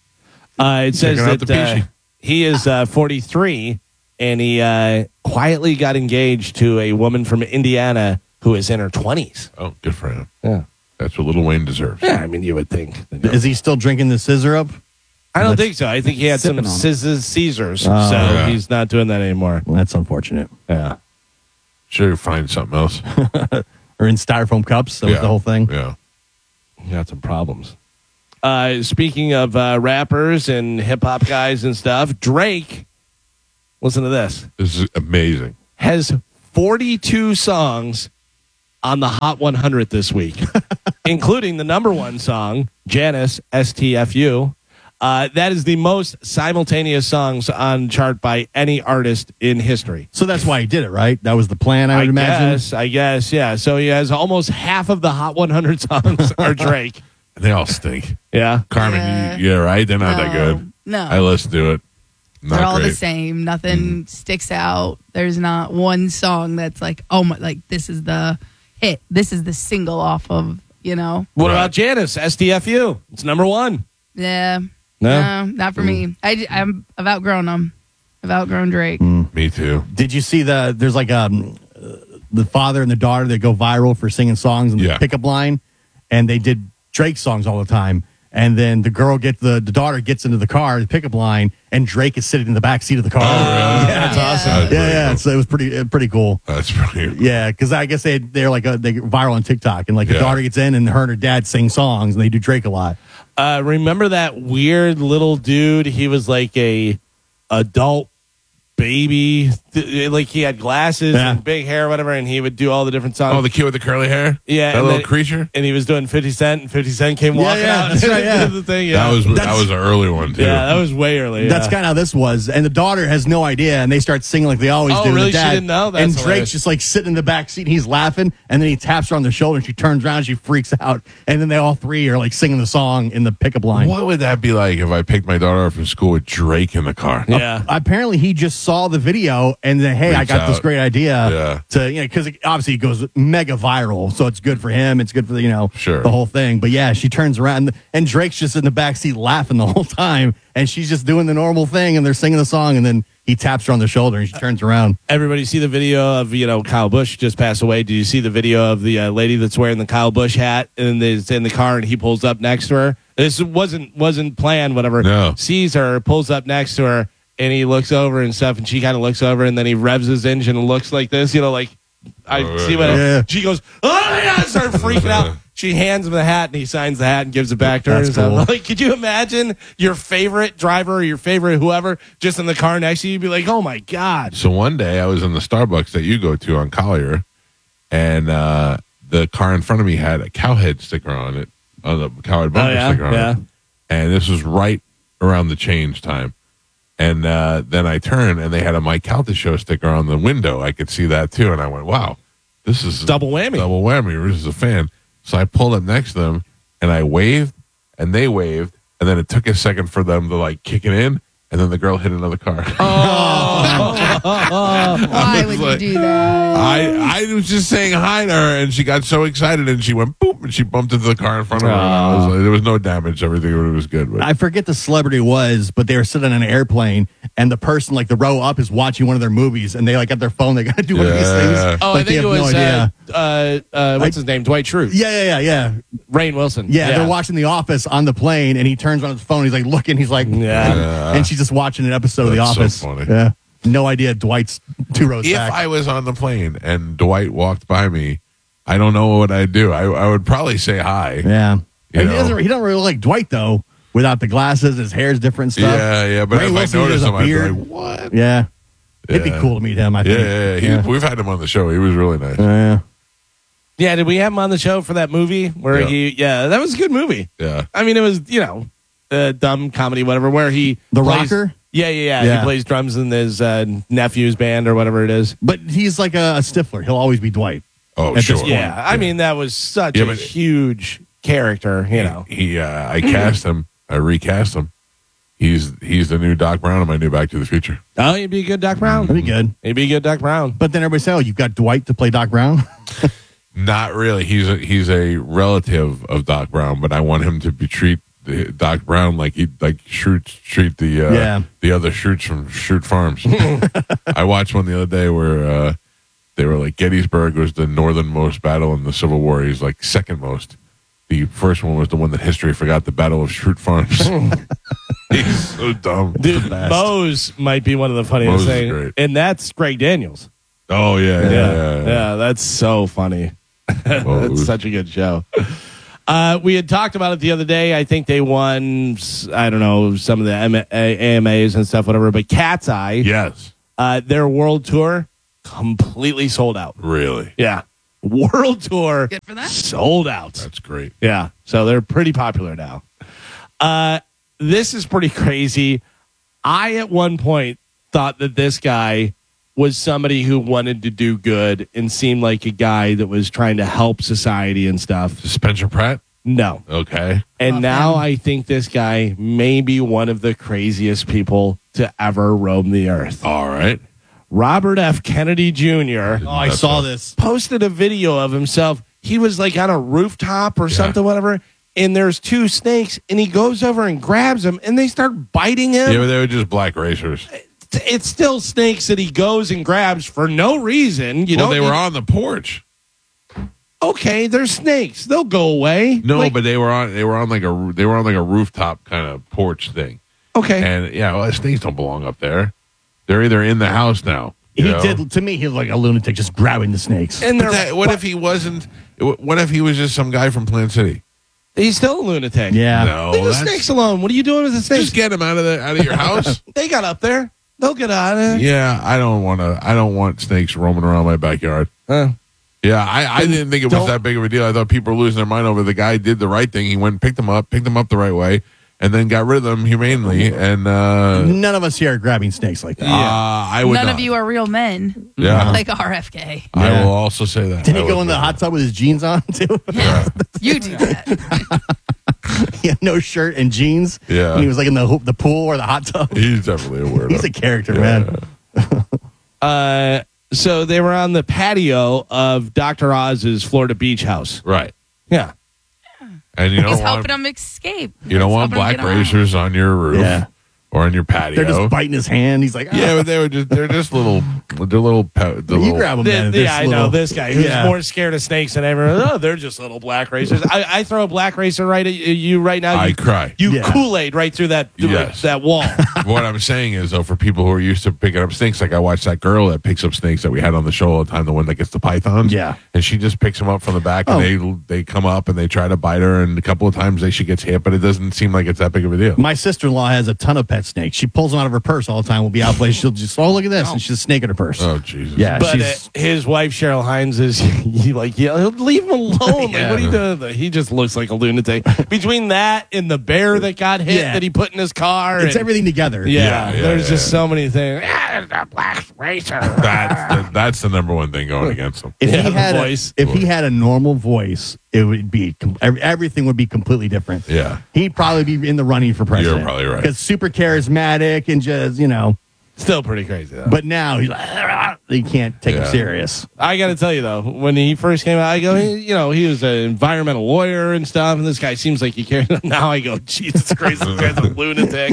S2: It says
S3: Checking out the
S2: that
S3: peachy.
S2: he is 43, and he quietly got engaged to a woman from Indiana who is in her 20s.
S3: Oh, good for him.
S2: Yeah.
S3: That's what Lil Wayne deserves.
S2: Yeah, I mean, you would think.
S1: Is he still drinking the scissor up?
S2: I don't think so. I think he had some
S5: Sipping on
S2: Caesars, so
S3: yeah.
S2: he's not doing that anymore.
S1: Well, that's unfortunate.
S2: Yeah.
S3: Sure, find something else.
S1: or in styrofoam cups. That was the whole thing.
S3: Yeah.
S2: Got some problems. Speaking of rappers and hip hop guys and stuff, Drake, listen to this.
S3: This is amazing.
S2: Has 42 songs on the Hot 100 this week, including the number one song, Janice, STFU. That is the most simultaneous songs on chart by any artist in history.
S1: So that's why he did it, right? That was the plan, I would imagine.
S2: I guess, yeah. So he has almost half of the Hot 100 songs are Drake.
S3: They all stink.
S2: Yeah.
S3: Carmen, yeah, right? They're not that good.
S4: No.
S3: I listened to it.
S4: They're all the same. Nothing sticks out. There's not one song that's like, oh my, like this is the hit. This is the single off of,
S2: What about Janice, STFU? It's number one.
S4: Yeah.
S2: No?
S4: Not for me. I've outgrown them. I've outgrown Drake.
S3: Me too.
S1: Did you see there's like the father and the daughter that go viral for singing songs in the pickup line, and they did Drake songs all the time. And then the daughter gets into the car, the pickup line, and Drake is sitting in the back seat of the car.
S3: Oh, really?
S1: Yeah.
S2: That's awesome.
S3: That's
S1: Yeah.
S3: cool.
S1: So it was pretty cool.
S3: That's brilliant.
S1: Yeah, because I guess they're like they get viral on TikTok, and like the daughter gets in, and her and her dad sing songs, and they do Drake a lot.
S2: Remember that weird little dude? He was like a adult baby, like he had glasses and big hair, or whatever, and he would do all the different songs.
S3: Oh, the kid with the curly hair?
S2: Yeah,
S3: that little creature?
S2: And he was doing 50 Cent, and 50 Cent came walking out.
S1: That's right, yeah.
S2: The thing, yeah.
S3: That was an early one, too.
S2: Yeah, that was way early.
S1: That's kind of how this was. And the daughter has no idea, and they start singing like they always do.
S2: Oh, really?
S1: The dad,
S2: She didn't know? That's
S1: and
S2: hilarious.
S1: Drake's just like sitting in the back seat, and he's laughing, and then he taps her on the shoulder, and she turns around, and she freaks out, and then they all three are like singing the song in the pickup line.
S3: What would that be like if I picked my daughter up from school with Drake in the car?
S2: Yeah.
S1: Apparently, he just saw the video, and then, hey, I got this great idea to, because obviously it goes mega viral, so it's good for him. It's good for the whole thing. But yeah, she turns around, and Drake's just in the backseat laughing the whole time, and she's just doing the normal thing, and they're singing the song, and then he taps her on the shoulder, and she turns around.
S2: Everybody see the video of, Kyle Busch just passed away. Did you see the video of the lady that's wearing the Kyle Busch hat and is in the car, and he pulls up next to her? This wasn't planned, whatever.
S3: No.
S2: Sees her, pulls up next to her, and he looks over and stuff, and she kind of looks over, and then he revs his engine and looks like this, like I see what she goes, oh my God, start freaking out. She hands him the hat, and he signs the hat and gives it back to her.
S1: That's cool.
S2: Like, could you imagine your favorite driver or your favorite whoever just in the car next to you? You'd be like, oh my God.
S3: So one day I was in the Starbucks that you go to on Collier, and the car in front of me had a cowhead sticker on it, on the cowhead bumper sticker on it. And this was right around the change time. And then I turned, and they had a Mike Calta Show sticker on the window. I could see that, too. And I went, wow, this is
S2: double whammy.
S3: Double whammy. This is a fan. So I pulled up next to them, and I waved, and they waved. And then it took a second for them to, like, kick it in. And then the girl hit another car.
S4: Why would you do that?
S3: I was just saying hi to her, and she got so excited, and she went boop, and she bumped into the car in front of her. And I was like, there was no damage. Everything was good. But
S1: I forget the celebrity it was, but they were sitting on an airplane, and the person, like the row up, is watching one of their movies, and they like got their phone. They got to do one of these things.
S2: Oh,
S1: like,
S2: I think it was what's his name? Dwight Schrute.
S1: Yeah.
S2: Rainn Wilson.
S1: Yeah, they're watching The Office on the plane, and he turns on his phone. He's like looking. He's like, and she's just watching an episode of The Office.
S3: So funny.
S1: Yeah, no idea Dwight's 2 rows back.
S3: If I was on the plane and Dwight walked by me, I don't know what I'd do. I would probably say hi.
S1: Yeah,
S3: he
S1: doesn't really look like Dwight though. Without the glasses, his hair's different stuff.
S3: Yeah. But
S1: Ray
S3: if
S1: Wilson
S3: I noticed him, I'd be
S1: beard.
S3: like, what?
S1: Yeah. It'd be cool to meet him. I think.
S3: Yeah. We've had him on the show. He was really nice.
S2: Yeah, did we have him on the show for that movie where that was a good movie.
S3: Yeah.
S2: I mean, it was, dumb comedy, whatever, where he
S1: The
S2: plays,
S1: Rocker?
S2: Yeah. He plays drums in his nephew's band or whatever it is.
S1: But he's like a Stifler. He'll always be Dwight.
S3: Oh,
S1: At
S3: sure.
S1: this point.
S2: Yeah, I mean, that was such a huge character,
S3: I cast him. I recast him. He's the new Doc Brown in my new Back to the Future.
S2: Oh, he'd be a good Doc Brown.
S1: That'd be good.
S2: He'd be a good Doc Brown.
S1: But then everybody say, "Oh, you've got Dwight to play Doc Brown."
S3: Not really. He's a relative of Doc Brown, but I want him to treat Doc Brown like Schrute treat the other Schrutes from Schrute Farms. I watched one the other day where they were like Gettysburg was the northernmost battle in the Civil War. He's like second most. The first one was the one that history forgot, the Battle of Schrute Farms. He's so dumb.
S2: Dude, Mose might be one of the funniest things. And that's Greg Daniels.
S3: Oh, yeah.
S2: Yeah, that's so funny. It's such a good show. We had talked about it the other day. I think they won, I don't know, some of the AMAs and stuff, whatever. But Cat's Eye,
S3: yes,
S2: their world tour completely sold out.
S3: Really?
S2: Yeah, world tour.
S4: Good for that.
S2: Sold out.
S3: That's great.
S2: Yeah, so they're pretty popular now. This is pretty crazy. I at one point thought that this guy was somebody who wanted to do good and seemed like a guy that was trying to help society and stuff.
S3: Spencer Pratt?
S2: No.
S3: Okay.
S2: And now I think this guy may be one of the craziest people to ever roam the earth.
S3: All right.
S2: Robert F. Kennedy Jr.
S1: Oh, I saw this.
S2: Posted a video of himself. He was like on a rooftop or something, whatever. And there's 2 snakes, and he goes over and grabs them, and they start biting him.
S3: Yeah, but they were just black racers.
S2: It's still snakes that he goes and grabs for no reason.
S3: They were on the porch.
S2: Okay, they're snakes. They'll go away.
S3: No, but they were on like a rooftop kind of porch thing.
S2: Okay.
S3: And snakes don't belong up there. They're either in the house now.
S1: He did, to me, he was like a lunatic just grabbing the snakes.
S2: And
S3: what if he wasn't? What if he was just some guy from Plant City?
S2: He's still a lunatic.
S1: Yeah.
S3: No,
S2: leave the snakes alone. What are you doing with the snakes?
S3: Just get him out of your house.
S2: They got up there. They'll get out of there.
S3: Yeah, I don't want snakes roaming around my backyard. Yeah, I didn't think it was that big of a deal. I thought people were losing their mind over the guy did the right thing. He went and picked them up the right way, and then got rid of them humanely. And
S1: none of us here are grabbing snakes like that.
S3: I would
S4: None
S3: not.
S4: of you are real men.
S3: Yeah.
S4: Like RFK.
S3: I will also say that.
S1: Did he go in the hot tub with his jeans on too?
S4: Yeah. You do that.
S1: He had no shirt and jeans.
S3: Yeah.
S1: And he was like in the pool or the hot tub.
S3: He's definitely a weirdo.
S1: He's a character, man.
S2: So they were on the patio of Dr. Oz's Florida beach house.
S3: Right.
S2: Yeah.
S3: And you don't
S4: He's
S3: want
S4: helping him escape.
S3: you don't want black racers on your roof or on your patio.
S1: They're just biting his hand. He's like,
S3: yeah, but they're just little.
S1: you grab them, man.
S2: I know this guy who's more scared of snakes than ever. Oh, they're just little black racers. I throw a black racer right at you right now.
S3: I cry.
S2: You Kool-Aid right through that wall.
S3: What I'm saying is, though, for people who are used to picking up snakes, like I watched that girl that picks up snakes that we had on the show all the time, the one that gets the pythons.
S1: Yeah.
S3: And she just picks them up from the back, and they come up and they try to bite her, and a couple of times she gets hit, but it doesn't seem like it's that big of a deal.
S1: My sister-in-law has a ton of pet snakes. She pulls them out of her purse all the time. We'll be out place. She'll just, look at this, and she's a snake in her purse.
S3: Oh, Jesus.
S1: Yeah,
S2: but his wife Cheryl Hines is leave him alone. Like, what are you doing? He just looks like a lunatic. Between that and the bear that got hit that he put in his car,
S1: it's everything together.
S2: There's just so many things. The black racer.
S3: That's the number one thing going against him.
S1: If he had a normal voice, it would be everything would be completely different.
S3: Yeah,
S1: he'd probably be in the running for president.
S3: You're probably right.
S1: Because super charismatic and just
S2: still pretty crazy though.
S1: But now he's like, you can't take him serious.
S2: I got to tell you though, when he first came out, I go, he was an environmental lawyer and stuff, and this guy seems like he cares. Now I go, Jesus Christ, this guy's a lunatic.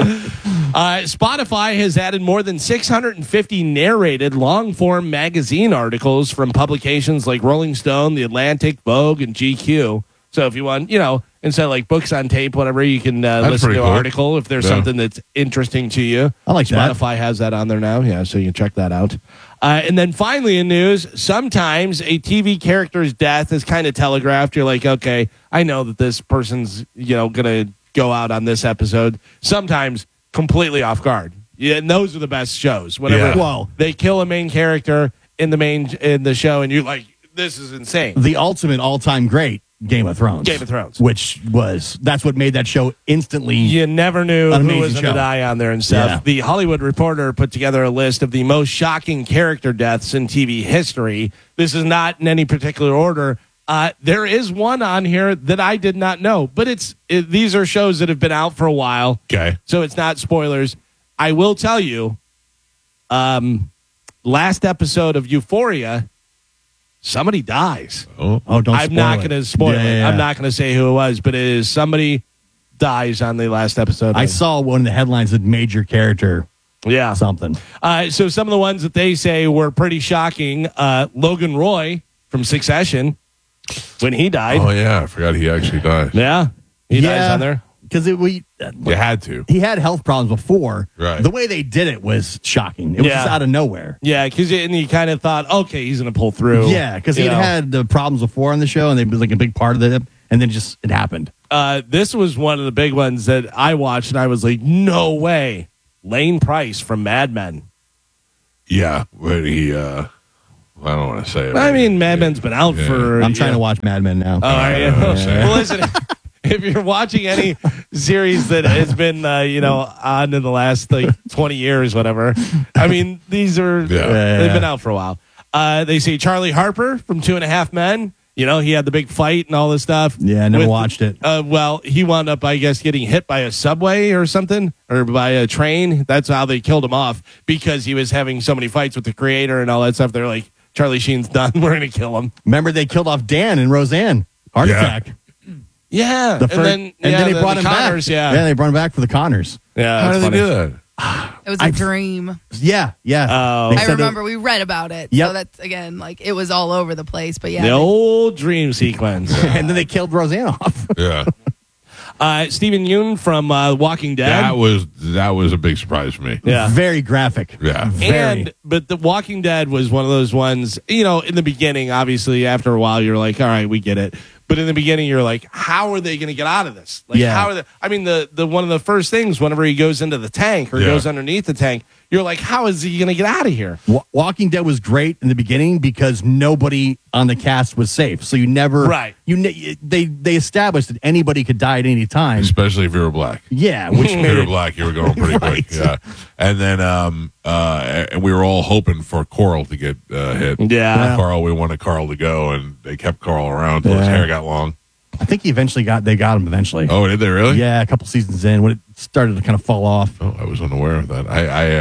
S2: Spotify has added more than 650 narrated long-form magazine articles from publications like Rolling Stone, The Atlantic, Vogue, and GQ. So if you want, instead of like books on tape, whatever, you can listen to an article if there's something that's interesting to you.
S1: I like that.
S2: Spotify has that on there now. Yeah, so you can check that out. And then finally in news, sometimes a TV character's death is kind of telegraphed. You're like, okay, I know that this person's, going to go out on this episode. Sometimes completely off guard. Yeah, and those are the best shows. Whenever they kill a main character in the show and you're like, this is insane.
S1: The ultimate all-time great, Game of Thrones. That's what made that show instantly.
S2: You never knew who was going to die on there and stuff. Yeah. The Hollywood Reporter put together a list of the most shocking character deaths in TV history. This is not in any particular order. There is one on here that I did not know, but these are shows that have been out for a while.
S3: Okay.
S2: So it's not spoilers. I will tell you, last episode of Euphoria, somebody dies.
S1: Don't spoil
S2: I'm not going to spoil it.
S1: Yeah.
S2: I'm not going to say who it was, but it is somebody dies on the last episode.
S1: I saw one of the headlines that major character something.
S2: So some of the ones that they say were pretty shocking. Logan Roy from Succession, when he died.
S3: Oh, yeah. I forgot he actually died.
S2: Yeah. He dies on there.
S1: because
S3: you had to.
S1: He had health problems before.
S3: Right.
S1: The way they did it was shocking. It was just out of nowhere.
S2: Yeah, because you kind of thought, okay, he's going to pull through.
S1: Yeah, because he had the problems before on the show, and they was like a big part of it, and then it happened.
S2: This was one of the big ones that I watched, and I was like, no way. Lane Price from Mad Men.
S3: Yeah, but he, I don't want to say it.
S2: I mean, Mad Men's been out for...
S1: I'm trying to watch Mad Men now.
S2: Oh, are you? Well, listen, if you're watching any series that has been, on in the last 20 years, whatever, I mean, these are, they've been out for a while. They say Charlie Harper from 2.5 Men. He had the big fight and all this stuff.
S1: Yeah, I never watched it.
S2: Well, he wound up, I guess, getting hit by a subway or something, or by a train. That's how they killed him off, because he was having so many fights with the creator and all that stuff. They're like, Charlie Sheen's done. We're going to kill him.
S1: Remember, they killed off Dan and Roseanne. Heart attack.
S2: Yeah.
S1: And then they brought him
S2: Connors,
S1: back. Yeah, they brought him back for the Connors.
S2: Yeah.
S3: How did they do that?
S4: It was a dream.
S1: Yeah.
S4: I remember we read about it.
S1: Yep.
S4: So that's, again, it was all over the place. But yeah.
S2: The old dream sequence.
S1: And then they killed Roseanne off.
S3: Yeah.
S2: Stephen Yeun from Walking Dead.
S3: That was a big surprise for me.
S2: Yeah.
S1: Very graphic.
S3: Yeah.
S2: But The Walking Dead was one of those ones, in the beginning, obviously, after a while, you're like, all right, we get it. But in the beginning, you're like, how are they going to get out of this? How are they? I mean, the one of the first things, whenever he goes into the tank or goes underneath the tank, you're like, how is he going to get out of here?
S1: Walking Dead was great in the beginning because nobody on the cast was safe. So you never, they established that anybody could die at any time,
S3: especially if you were black.
S1: Yeah,
S3: which if you were black, you were going pretty quick. Yeah, and then and we were all hoping for Carl to get hit.
S2: Yeah,
S3: Carl. We wanted Carl to go, and they kept Carl around until his hair got long.
S1: I think they got him eventually.
S3: Oh, did they really?
S1: Yeah, a couple seasons in when it started to kind of fall off.
S3: Oh, I was unaware of that.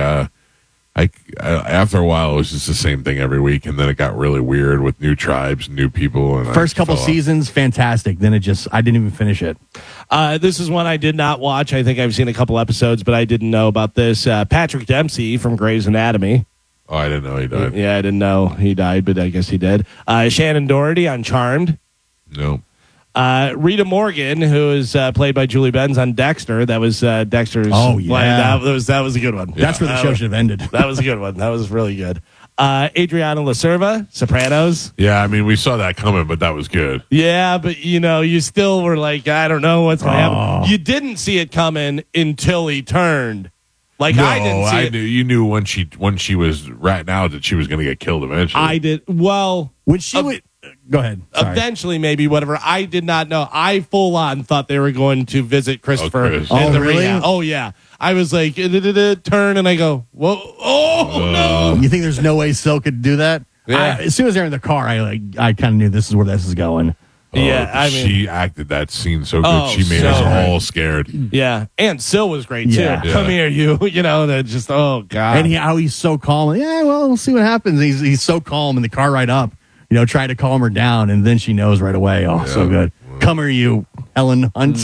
S3: I after a while, it was just the same thing every week, and then it got really weird with new tribes, new people. And
S1: first couple seasons, fantastic. Then I didn't even finish it.
S2: This is one I did not watch. I think I've seen a couple episodes, but I didn't know about this. Patrick Dempsey from Grey's Anatomy.
S3: Oh, I didn't know he died.
S2: Yeah, I didn't know he died, but I guess he did. Shannon Doherty on Charmed.
S3: No.
S2: Rita Morgan, who is played by Julie Benz on Dexter. That was Dexter's. Oh yeah, that was a good one.
S1: Yeah. That's where the show should have ended.
S2: That was a good one. That was really good. Adriana Lacerva, Sopranos.
S3: Yeah, I mean, we saw that coming, but that was good.
S2: Yeah, but you still were like, I don't know what's going to happen. You didn't see it coming until he turned. Like
S3: no,
S2: I didn't see it.
S3: You knew when she was ratting out that she was going to get killed eventually.
S2: I did. Well,
S1: when she would. Go ahead.
S2: Sorry. Eventually, maybe whatever. I did not know. I full on thought they were going to visit Christopher.
S1: Oh, really?
S2: Rehab. Oh, yeah. I was like, turn, and I go, whoa, no.
S1: You think there's no way Sil could do that?
S2: Yeah.
S1: As soon as they're in the car, I kind of knew this is where this is going.
S2: Yeah, I mean,
S3: she acted that scene so good. She made us all scared.
S2: Yeah, and Sil was great too.
S1: Yeah.
S2: Come here, you. That just god.
S1: And how he's so calm. Yeah, well, we'll see what happens. He's so calm in the car ride up. Trying to calm her down, and then she knows right away. Oh, so good. Come here, you, Helen Hunt.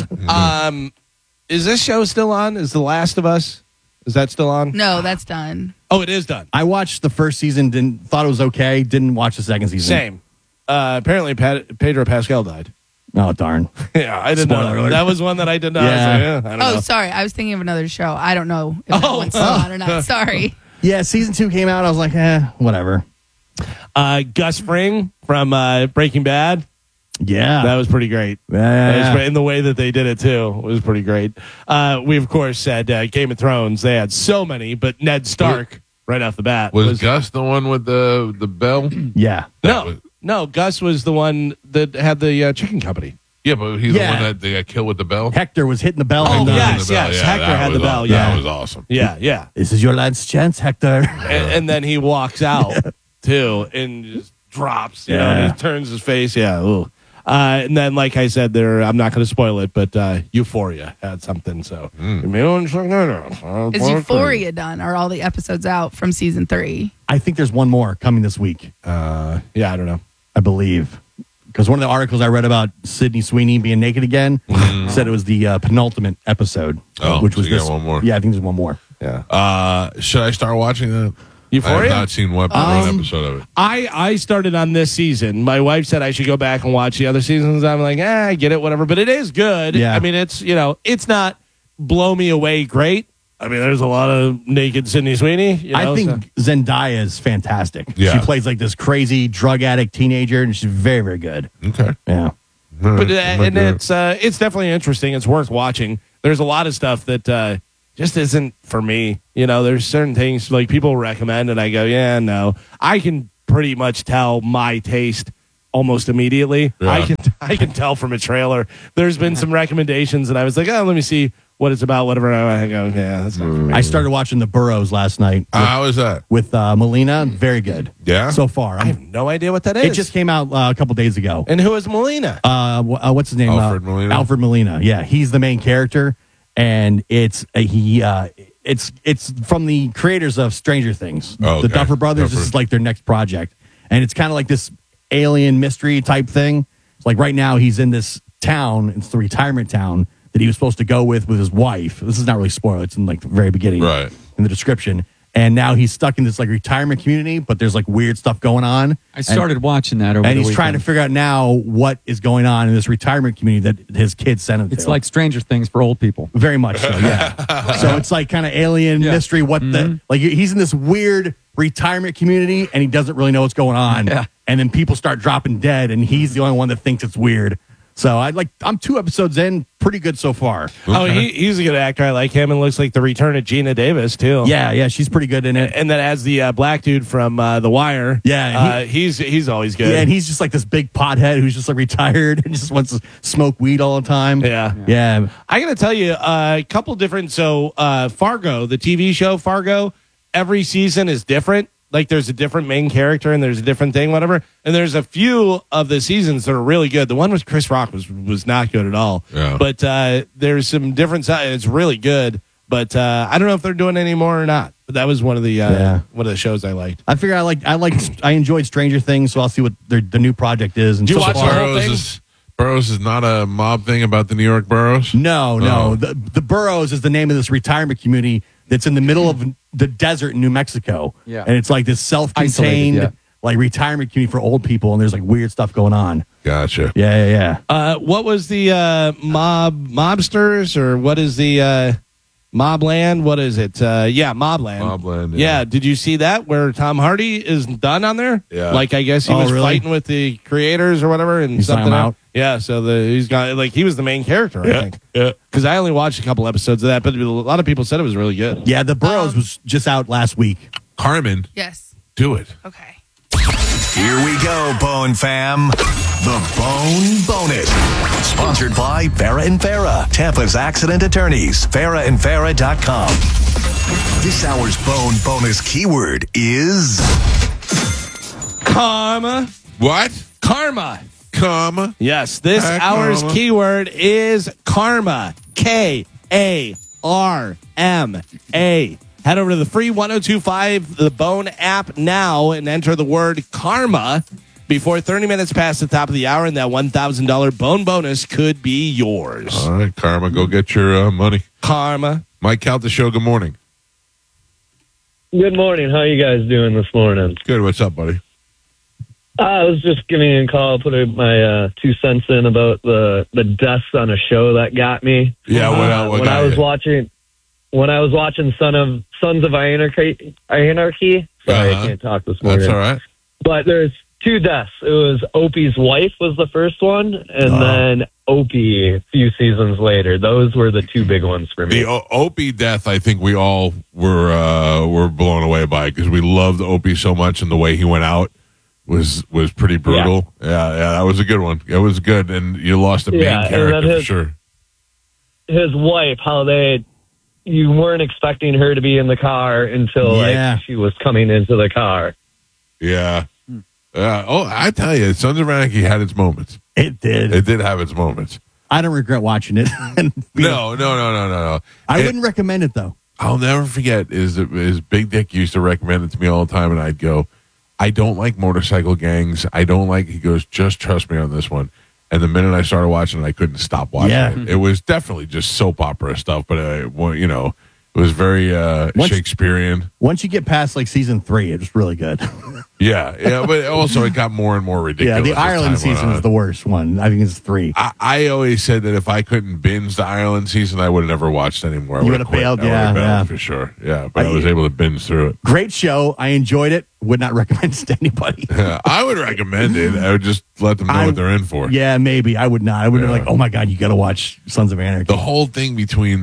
S2: Is this show still on? Is The Last of Us? Is that still on?
S4: No, that's done.
S2: Oh, it is done.
S1: I watched the first season. Thought it was okay. Didn't watch the second season.
S2: Same. Apparently, Pedro Pascal died.
S1: Oh, darn.
S2: Yeah, I didn't know.
S1: Alert.
S2: That was one that I did not.
S1: Yeah.
S2: I don't know.
S4: Sorry. I was thinking of another show. I don't know if that one's still on or not. Sorry.
S1: Yeah, season 2 came out. I was like, whatever.
S2: Gus Fring from Breaking Bad.
S1: Yeah.
S2: That was pretty great.
S1: Yeah.
S2: In the way that they did it, too, was pretty great. We, of course, had Game of Thrones. They had so many, but Ned Stark, right off the bat.
S3: Was Gus the one with the bell?
S1: Yeah.
S2: No, Gus was the one that had the chicken company.
S3: Yeah, but he's the one that they got killed with the bell?
S1: Hector was hitting the bell.
S2: Yes. Hector had the bell. Yeah.
S3: That was awesome.
S2: Yeah.
S1: This is your last chance, Hector.
S2: And then he walks out, too, and just drops, and he turns his face. Yeah. Ooh. And then, like I said, I'm not going to spoil it, but Euphoria had something. So,
S4: Is Euphoria done? Are all the episodes out from season 3?
S1: I think there's one more coming this week.
S2: Yeah, I don't know.
S1: I believe. Because one of the articles I read about Sydney Sweeney being naked again said it was the penultimate episode.
S3: Oh,
S1: which was
S3: so you got one more.
S1: Yeah, I think there's one more.
S2: Yeah.
S3: Should I start watching that?
S2: Euphoria?
S3: I have not seen one episode of it.
S2: I started on this season. My wife said I should go back and watch the other seasons. I'm like, I get it, whatever. But it is good.
S1: Yeah.
S2: I mean, it's not blow me away great. I mean, there's a lot of naked Sydney Sweeney.
S1: I think Zendaya is fantastic.
S3: Yeah.
S1: She plays like this crazy drug addict teenager, and she's very, very good.
S3: Okay.
S1: Yeah.
S2: But and it's definitely interesting. It's worth watching. There's a lot of stuff that just isn't for me. There's certain things like people recommend, and I go, yeah, no. I can pretty much tell my taste almost immediately.
S3: Yeah.
S2: I can tell from a trailer. There's been some recommendations, and I was like, let me see what it's about, whatever. I go, yeah, that's not for me.
S1: I started watching The Burrows last night.
S3: How is that?
S1: With Melina. Very good.
S3: Yeah?
S1: So far.
S2: I have no idea what that is.
S1: It just came out a couple days ago.
S2: And who is Melina?
S1: What's his name?
S3: Alfred Molina.
S1: Alfred Molina. Yeah, he's the main character, and it's from the creators of Stranger Things.
S3: Oh,
S1: The
S3: okay.
S1: Duffer Brothers.
S3: Duffer.
S1: This is like their next project, and it's kind of like this alien mystery type thing. It's like right now he's in this town. It's the retirement town that he was supposed to go with his wife. This is not really spoiled. It's in like the very beginning,
S3: Right.
S1: in the description. And now he's stuck in this like retirement community, but there's like weird stuff going on.
S5: I started watching that over
S1: And
S5: the
S1: he's
S5: weekend.
S1: trying to figure out now what is going on in this retirement community that his kids sent him to.
S5: It's like Stranger Things for old people.
S1: Very much so, yeah. So it's like kind of alien mystery. What the like? He's in this weird retirement community, and he doesn't really know what's going on.
S5: Yeah.
S1: And then people start dropping dead, and he's the only one that thinks it's weird. So I'm 2 episodes in, pretty good so far.
S2: Oh, he's a good actor. I like him, and looks like the return of Gina Davis too.
S1: Yeah, she's pretty good in it.
S2: And then as the black dude from The Wire.
S1: Yeah,
S2: he's always good.
S1: Yeah, and he's just like this big pothead who's just like retired and just wants to smoke weed all the time.
S2: Yeah. I got to tell you a couple different. So Fargo, the TV show Fargo, every season is different. Like there's a different main character and there's a different thing, whatever. And there's a few of the seasons that are really good. The one with Chris Rock was not good at all.
S3: Yeah.
S2: But there's some different sides. It's really good. But I don't know if they're doing any more or not. But that was one of the shows I liked.
S1: I figure I enjoyed Stranger Things, so I'll see what the new project is. And
S2: Did you
S1: so
S2: watch
S1: far-
S2: the whole thing?
S3: Burroughs is not a mob thing about the New York boroughs?
S1: No.
S3: Oh.
S1: The Burroughs is the name of this retirement community that's in the middle of the desert in New Mexico.
S5: Yeah.
S1: And it's like this self-contained
S5: Isolated,
S1: like retirement community for old people, and there's like weird stuff going on.
S3: Gotcha.
S1: Yeah.
S2: What was the mobsters, or what is the Mobland? What is it? Mobland.
S3: Mobland,
S2: Yeah.
S3: yeah.
S2: Did you see that where Tom Hardy is done on there?
S3: Yeah.
S2: Like I guess he
S1: Oh,
S2: was
S1: really?
S2: fighting with the creators or whatever, and
S1: He's
S2: something
S1: let him out?
S2: Yeah. So he's got he was the main character. I think.
S3: Yeah.
S2: Because I only watched a couple episodes of that, but a lot of people said it was really good.
S1: Yeah, the Burroughs was just out last week.
S3: Carmen,
S4: Yes.
S3: do it.
S4: Okay.
S6: Here we go, Bone Fam. The Bone Bonus. Sponsored by Farah and Farah, Tampa's accident attorneys. FarahandFarah.com. This hour's Bone Bonus keyword is
S2: Karma.
S3: What?
S2: Karma.
S3: Karma.
S2: Yes, this
S3: Heck,
S2: hour's
S3: karma.
S2: keyword is karma. KARMA. Head over to the free 1025 The Bone app now and enter the word karma before 30 minutes past the top of the hour, and that $1,000 Bone bonus could be yours.
S3: All right, Karma, go get your money.
S2: Karma.
S3: Mike Calta Show, good morning.
S7: Good morning. How you guys doing this morning?
S3: Good. What's up, buddy?
S7: I was just giving you a call, putting my 2 cents in about the deaths on a show that got me.
S3: Yeah, what
S7: when
S3: got
S7: I was
S3: you?
S7: watching Sons of Anarchy. Sorry, I can't talk this morning.
S3: That's all right.
S7: But there's 2 deaths. It was Opie's wife was the first one, and then Opie a few seasons later. Those were the 2 big ones for me.
S3: The Opie death, I think we all were blown away by because we loved Opie so much, and the way he went out was pretty brutal. Yeah, that was a good one. It was good, and you lost a main
S7: Yeah, and
S3: character
S7: then
S3: for sure.
S7: His wife, you weren't expecting her to be in the car until she was coming into the car.
S3: Yeah. I tell you, Sons of Anarchy had its moments.
S1: It did.
S3: It did have its moments.
S1: I don't regret watching it.
S3: No.
S1: I wouldn't recommend it though.
S3: I'll never forget is Big Dick used to recommend it to me all the time, and I'd go, I don't like motorcycle gangs. I don't like, he goes, just trust me on this one. And the minute I started watching it, I couldn't stop watching it. It was definitely just soap opera stuff, but It was very Shakespearean.
S1: Once you get past like season 3, it was really good.
S3: Yeah, but also it got more and more ridiculous.
S1: Yeah, the Ireland season is the worst one. I think it's 3.
S3: I always said that if I couldn't binge the Ireland season, I would have never watched anymore.
S1: You would have bailed, yeah,
S3: for sure. Yeah, but I was able to binge through it.
S1: Great show. I enjoyed it. Would not recommend it to anybody.
S3: I would recommend it. I would just let them know what they're in for.
S1: Yeah, maybe. I would not. I would be like, oh my God, you got to watch Sons of Anarchy.
S3: The whole thing between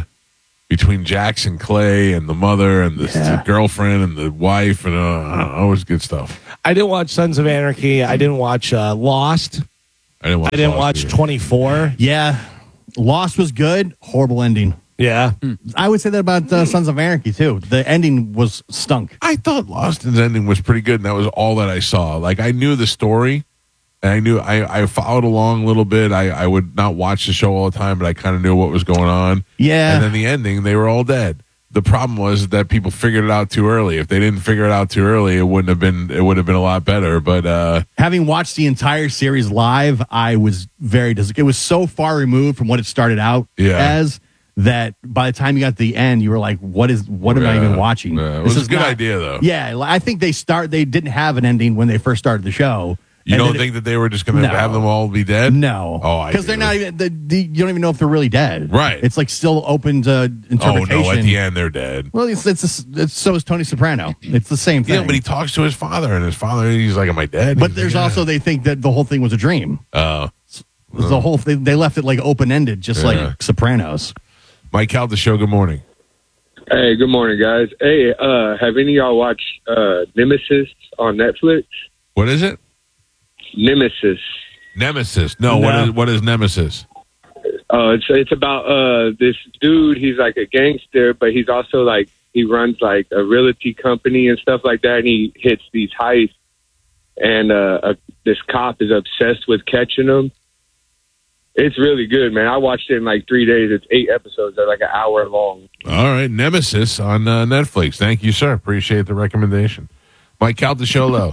S3: Jackson Clay and the mother and the girlfriend and the wife and always good stuff.
S2: I didn't watch Sons of Anarchy. I didn't watch Lost. I didn't watch 24.
S1: Yeah, Lost was good. Horrible ending.
S2: Yeah.
S1: I would say that about Sons of Anarchy, too. The ending was stunk.
S3: I thought Lost's ending was pretty good, and that was all that I saw. Like, I knew the story, and I knew I followed along a little bit. I would not watch the show all the time, but I kind of knew what was going on.
S1: Yeah.
S3: And then the ending, they were all dead. The problem was that people figured it out too early. If they didn't figure it out too early, it would have been a lot better. But
S1: having watched the entire series live, I was very it was so far removed from what it started out as that by the time you got to the end, you were like, what am I even watching?
S3: It was a good idea, though.
S1: Yeah, I think they didn't have an ending when they first started the show.
S3: You don't think that they were just going to have them all be dead?
S1: No.
S3: Oh,
S1: because they're not even. You don't even know if they're really dead.
S3: Right.
S1: It's like still open to interpretation.
S3: Oh no! At the end, they're dead.
S1: Well, so is Tony Soprano. It's the same thing.
S3: Yeah, but he talks to his father, and his father, he's like, "Am I dead?"
S1: But there's also they think that the whole thing was a dream. The whole thing, they left it like open ended, just like Sopranos.
S3: Mike Calta Show. Good morning.
S8: Hey, good morning, guys. Hey, have any of y'all watched Nemesis on Netflix?
S3: What is it?
S8: Nemesis.
S3: No. What is Nemesis?
S8: It's about this dude. He's like a gangster, but he's also like he runs like a realty company and stuff like that. And he hits these heists, and this cop is obsessed with catching them. It's really good, man. I watched it in like 3 days. It's 8 episodes. They're like an hour long.
S3: All right, Nemesis on Netflix. Thank you, sir. Appreciate the recommendation. Mike Calta Show low.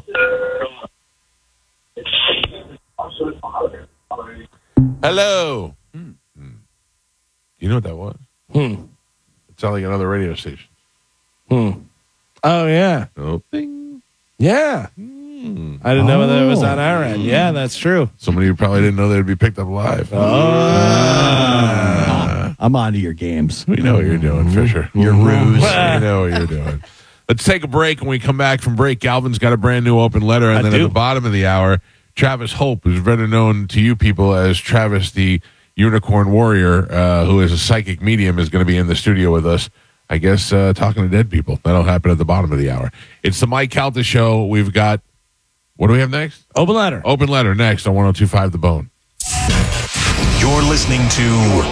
S3: Hello. You know what that was? It sounded like another radio station.
S2: Oh, yeah.
S3: Oh, bing.
S2: Yeah. I didn't know whether it was on our end. Yeah, that's true.
S3: Somebody who probably didn't know they'd be picked up live.
S1: I'm on to your games.
S3: We know what you're doing, Fisher.
S1: Your ruse.
S3: We know what you're doing. Let's take a break. When we come back from break, Galvin's got a brand new open letter. And then at the bottom of the hour, Travis Hope, who's better known to you people as Travis the Unicorn Warrior, who is a psychic medium, is going to be in the studio with us, I guess, talking to dead people. That'll happen at the bottom of the hour. It's the Mike Calta Show. We've got, what do we have next?
S2: Open letter.
S3: Open letter next on 102.5 The Bone.
S6: You're listening to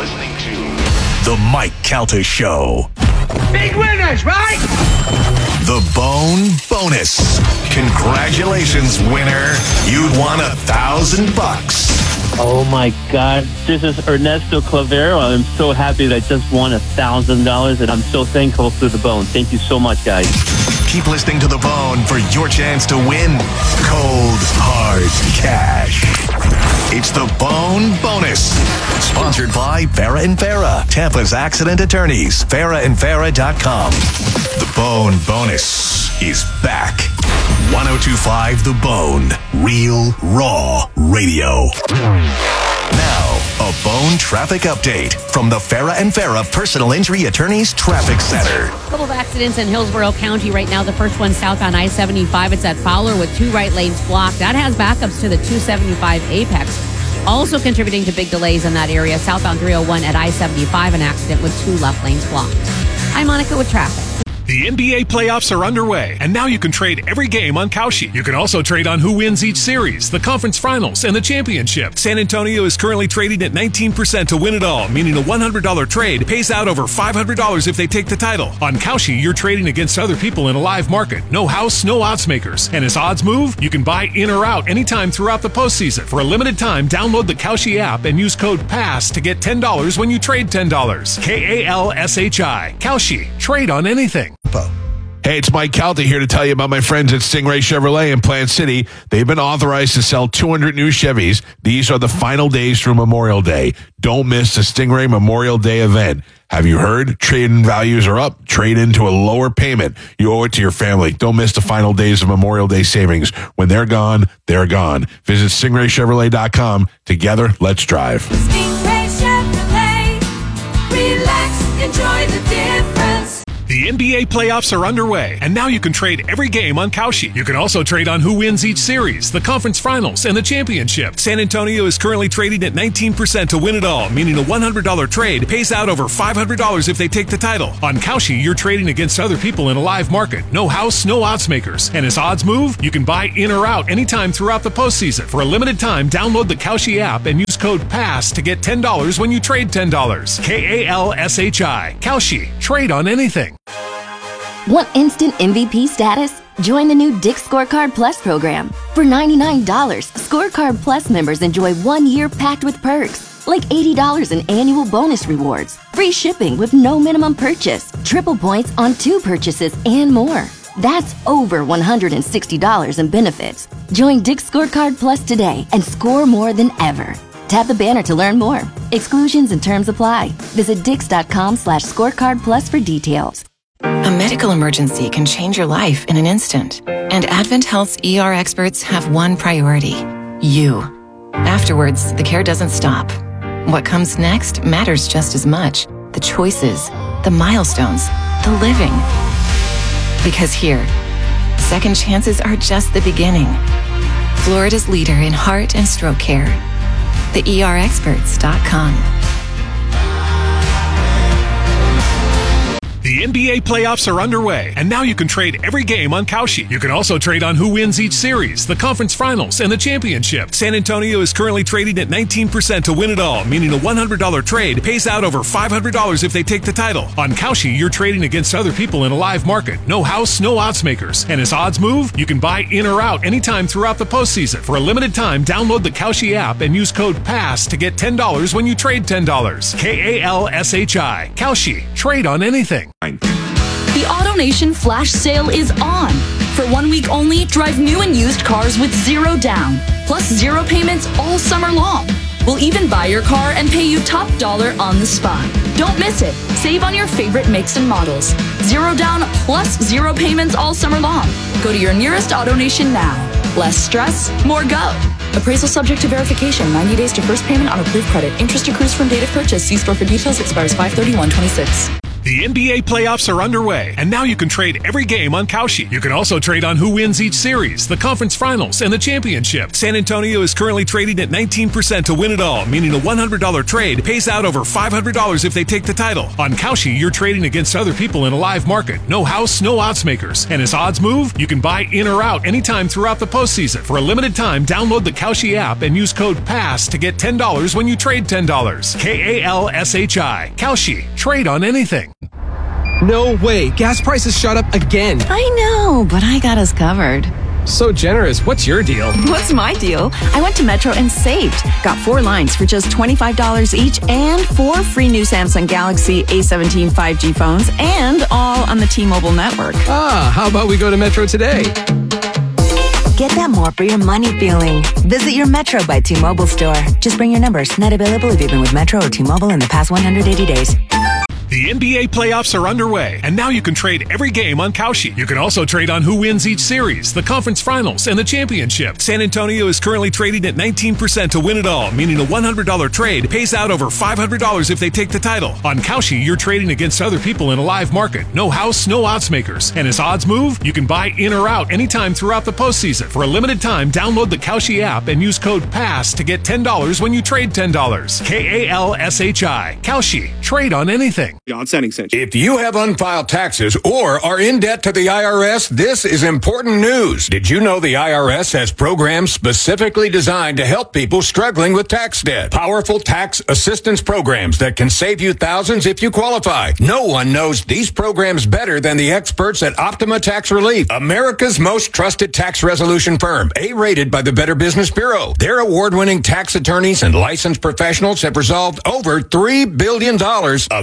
S6: the Mike Calta Show.
S9: Big winners, right?
S6: The Bone Bonus. Congratulations, winner. You'd won $1,000.
S10: Oh my God. This is Ernesto Clavero. I'm so happy that I just won $1,000 and I'm so thankful to The Bone. Thank you so much, guys.
S6: Keep listening to The Bone for your chance to win cold, hard cash. It's the Bone Bonus. Sponsored by Farah and Farah, Tampa's accident attorneys. FarahandFarah.com. The Bone Bonus is back. 102.5 The Bone. Real, raw radio. Now, a Bone traffic update from the Farah and Farah Personal Injury Attorneys Traffic Center.
S11: A couple of accidents in Hillsborough County right now. The first one southbound I-75. It's at Fowler with 2 right lanes blocked. That has backups to the 275 Apex. Also contributing to big delays in that area. Southbound 301 at I-75, an accident with 2 left lanes blocked. I'm Monica with traffic.
S12: The NBA playoffs are underway, and now you can trade every game on Kalshi. You can also trade on who wins each series, the conference finals, and the championship. San Antonio is currently trading at 19% to win it all, meaning a $100 trade pays out over $500 if they take the title. On Kalshi, you're trading against other people in a live market. No house, no odds makers. And as odds move, you can buy in or out anytime throughout the postseason. For a limited time, download the Kalshi app and use code PASS to get $10 when you trade $10. KALSHI. Kalshi. Trade on anything.
S3: Hey, it's Mike Calta here to tell you about my friends at Stingray Chevrolet in Plant City. They've been authorized to sell 200 new Chevys. These are the final days through Memorial Day. Don't miss the Stingray Memorial Day event. Have you heard? Trade-in values are up. Trade into a lower payment. You owe it to your family. Don't miss the final days of Memorial Day savings. When they're gone, they're gone. Visit StingrayChevrolet.com. Together, let's drive.
S13: Stingray Chevrolet. Relax, enjoy the difference.
S12: The NBA playoffs are underway, and now you can trade every game on Kalshi. You can also trade on who wins each series, the conference finals, and the championship. San Antonio is currently trading at 19% to win it all, meaning a $100 trade pays out over $500 if they take the title. On Kalshi, you're trading against other people in a live market. No house, no odds makers. And as odds move, you can buy in or out anytime throughout the postseason. For a limited time, download the Kalshi app and use code PASS to get $10 when you trade $10. KALSHI. Kalshi. Trade on anything.
S14: Want instant MVP status? Join the new Dick's Scorecard Plus program. For $99, Scorecard Plus members enjoy 1 year packed with perks, like $80 in annual bonus rewards, free shipping with no minimum purchase, triple points on 2 purchases, and more. That's over $160 in benefits. Join Dick's Scorecard Plus today and score more than ever. Tap the banner to learn more. Exclusions and terms apply. Visit Dix.com/scorecard plus for details.
S15: A medical emergency can change your life in an instant. And Advent Health's ER experts have one priority: you. Afterwards, the care doesn't stop. What comes next matters just as much. The choices, the milestones, the living. Because here, second chances are just the beginning. Florida's leader in heart and stroke care. TheERexperts.com.
S12: The NBA playoffs are underway, and now you can trade every game on Kalshi. You can also trade on who wins each series, the conference finals, and the championship. San Antonio is currently trading at 19% to win it all, meaning a $100 trade pays out over $500 if they take the title. On Kalshi, you're trading against other people in a live market. No house, no odds makers. And as odds move, you can buy in or out anytime throughout the postseason. For a limited time, download the Kalshi app and use code PASS to get $10 when you trade $10. KALSHI. Kalshi. Trade on anything.
S16: The AutoNation flash sale is on. For 1 week only, drive new and used cars with zero down, plus zero payments all summer long. We'll even buy your car and pay you top dollar on the spot. Don't miss it. Save on your favorite makes and models. Zero down plus zero payments all summer long. Go to your nearest AutoNation now. Less stress, more go. Appraisal subject to verification. 90 days to first payment on approved credit. Interest accrues from date of purchase. See store for details. Expires 5/31/26.
S12: The NBA playoffs are underway, and now you can trade every game on Kalshi. You can also trade on who wins each series, the conference finals, and the championship. San Antonio is currently trading at 19% to win it all, meaning a $100 trade pays out over $500 if they take the title. On Kalshi, you're trading against other people in a live market. No house, no odds makers. And as odds move, you can buy in or out anytime throughout the postseason. For a limited time, download the Kalshi app and use code PASS to get $10 when you trade $10. KALSHI. Kalshi. Trade on anything.
S17: No way. Gas prices shot up again.
S18: I know, but I got us covered.
S17: So generous. What's your deal?
S18: What's my deal? I went to Metro and saved. Got 4 lines for just $25 each and 4 free new Samsung Galaxy A17 5G phones, and all on the T-Mobile network.
S17: How about we go to Metro today?
S19: Get that more for your money feeling. Visit your Metro by T-Mobile store. Just bring your numbers. Not available if you've been with Metro or T-Mobile in the past 180 days.
S12: The NBA playoffs are underway, and now you can trade every game on Kalshi. You can also trade on who wins each series, the conference finals, and the championship. San Antonio is currently trading at 19% to win it all, meaning a $100 trade pays out over $500 if they take the title. On Kalshi, you're trading against other people in a live market. No house, no odds makers. And as odds move, you can buy in or out anytime throughout the postseason. For a limited time, download the Kalshi app and use code PASS to get $10 when you trade $10. KALSHI. Kalshi. Trade on anything.
S20: On settings. If you have unfiled taxes or are in debt to the IRS, this is important news. Did you know the IRS has programs specifically designed to help people struggling with tax debt? Powerful tax assistance programs that can save you thousands if you qualify. No one knows these programs better than the experts at Optima Tax Relief, America's most trusted tax resolution firm, A-rated by the Better Business Bureau. Their award-winning tax attorneys and licensed professionals have resolved over $3 billion of tax debt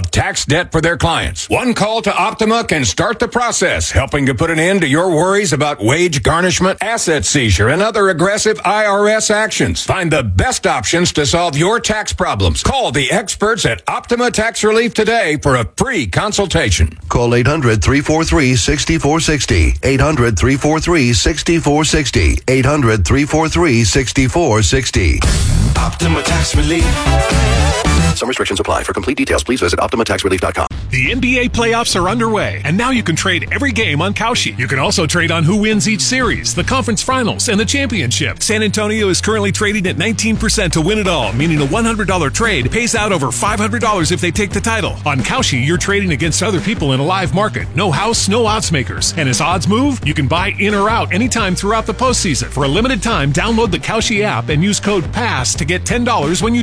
S20: debt for their clients. One call to Optima can start the process, helping to put an end to your worries about wage garnishment, asset seizure, and other aggressive IRS actions. Find the best options to solve your tax problems. Call the experts at Optima Tax Relief today for a free consultation.
S21: Call 800-343-6460. 800-343-6460. 800-343-6460.
S6: Optima Tax Relief. Some restrictions apply. For complete details, please visit OptimaTaxRelief.com.
S12: The NBA playoffs are underway, and now you can trade every game on Kalshi. You can also trade on who wins each series, the conference finals, and the championship. San Antonio is currently trading at 19% to win it all, meaning a $100 trade pays out over $500 if they take the title. On Kalshi, you're trading against other people in a live market. No house, no odds makers. And as odds move, you can buy in or out anytime throughout the postseason. For a limited time, download the Kalshi app and use code PASS to get $10 when you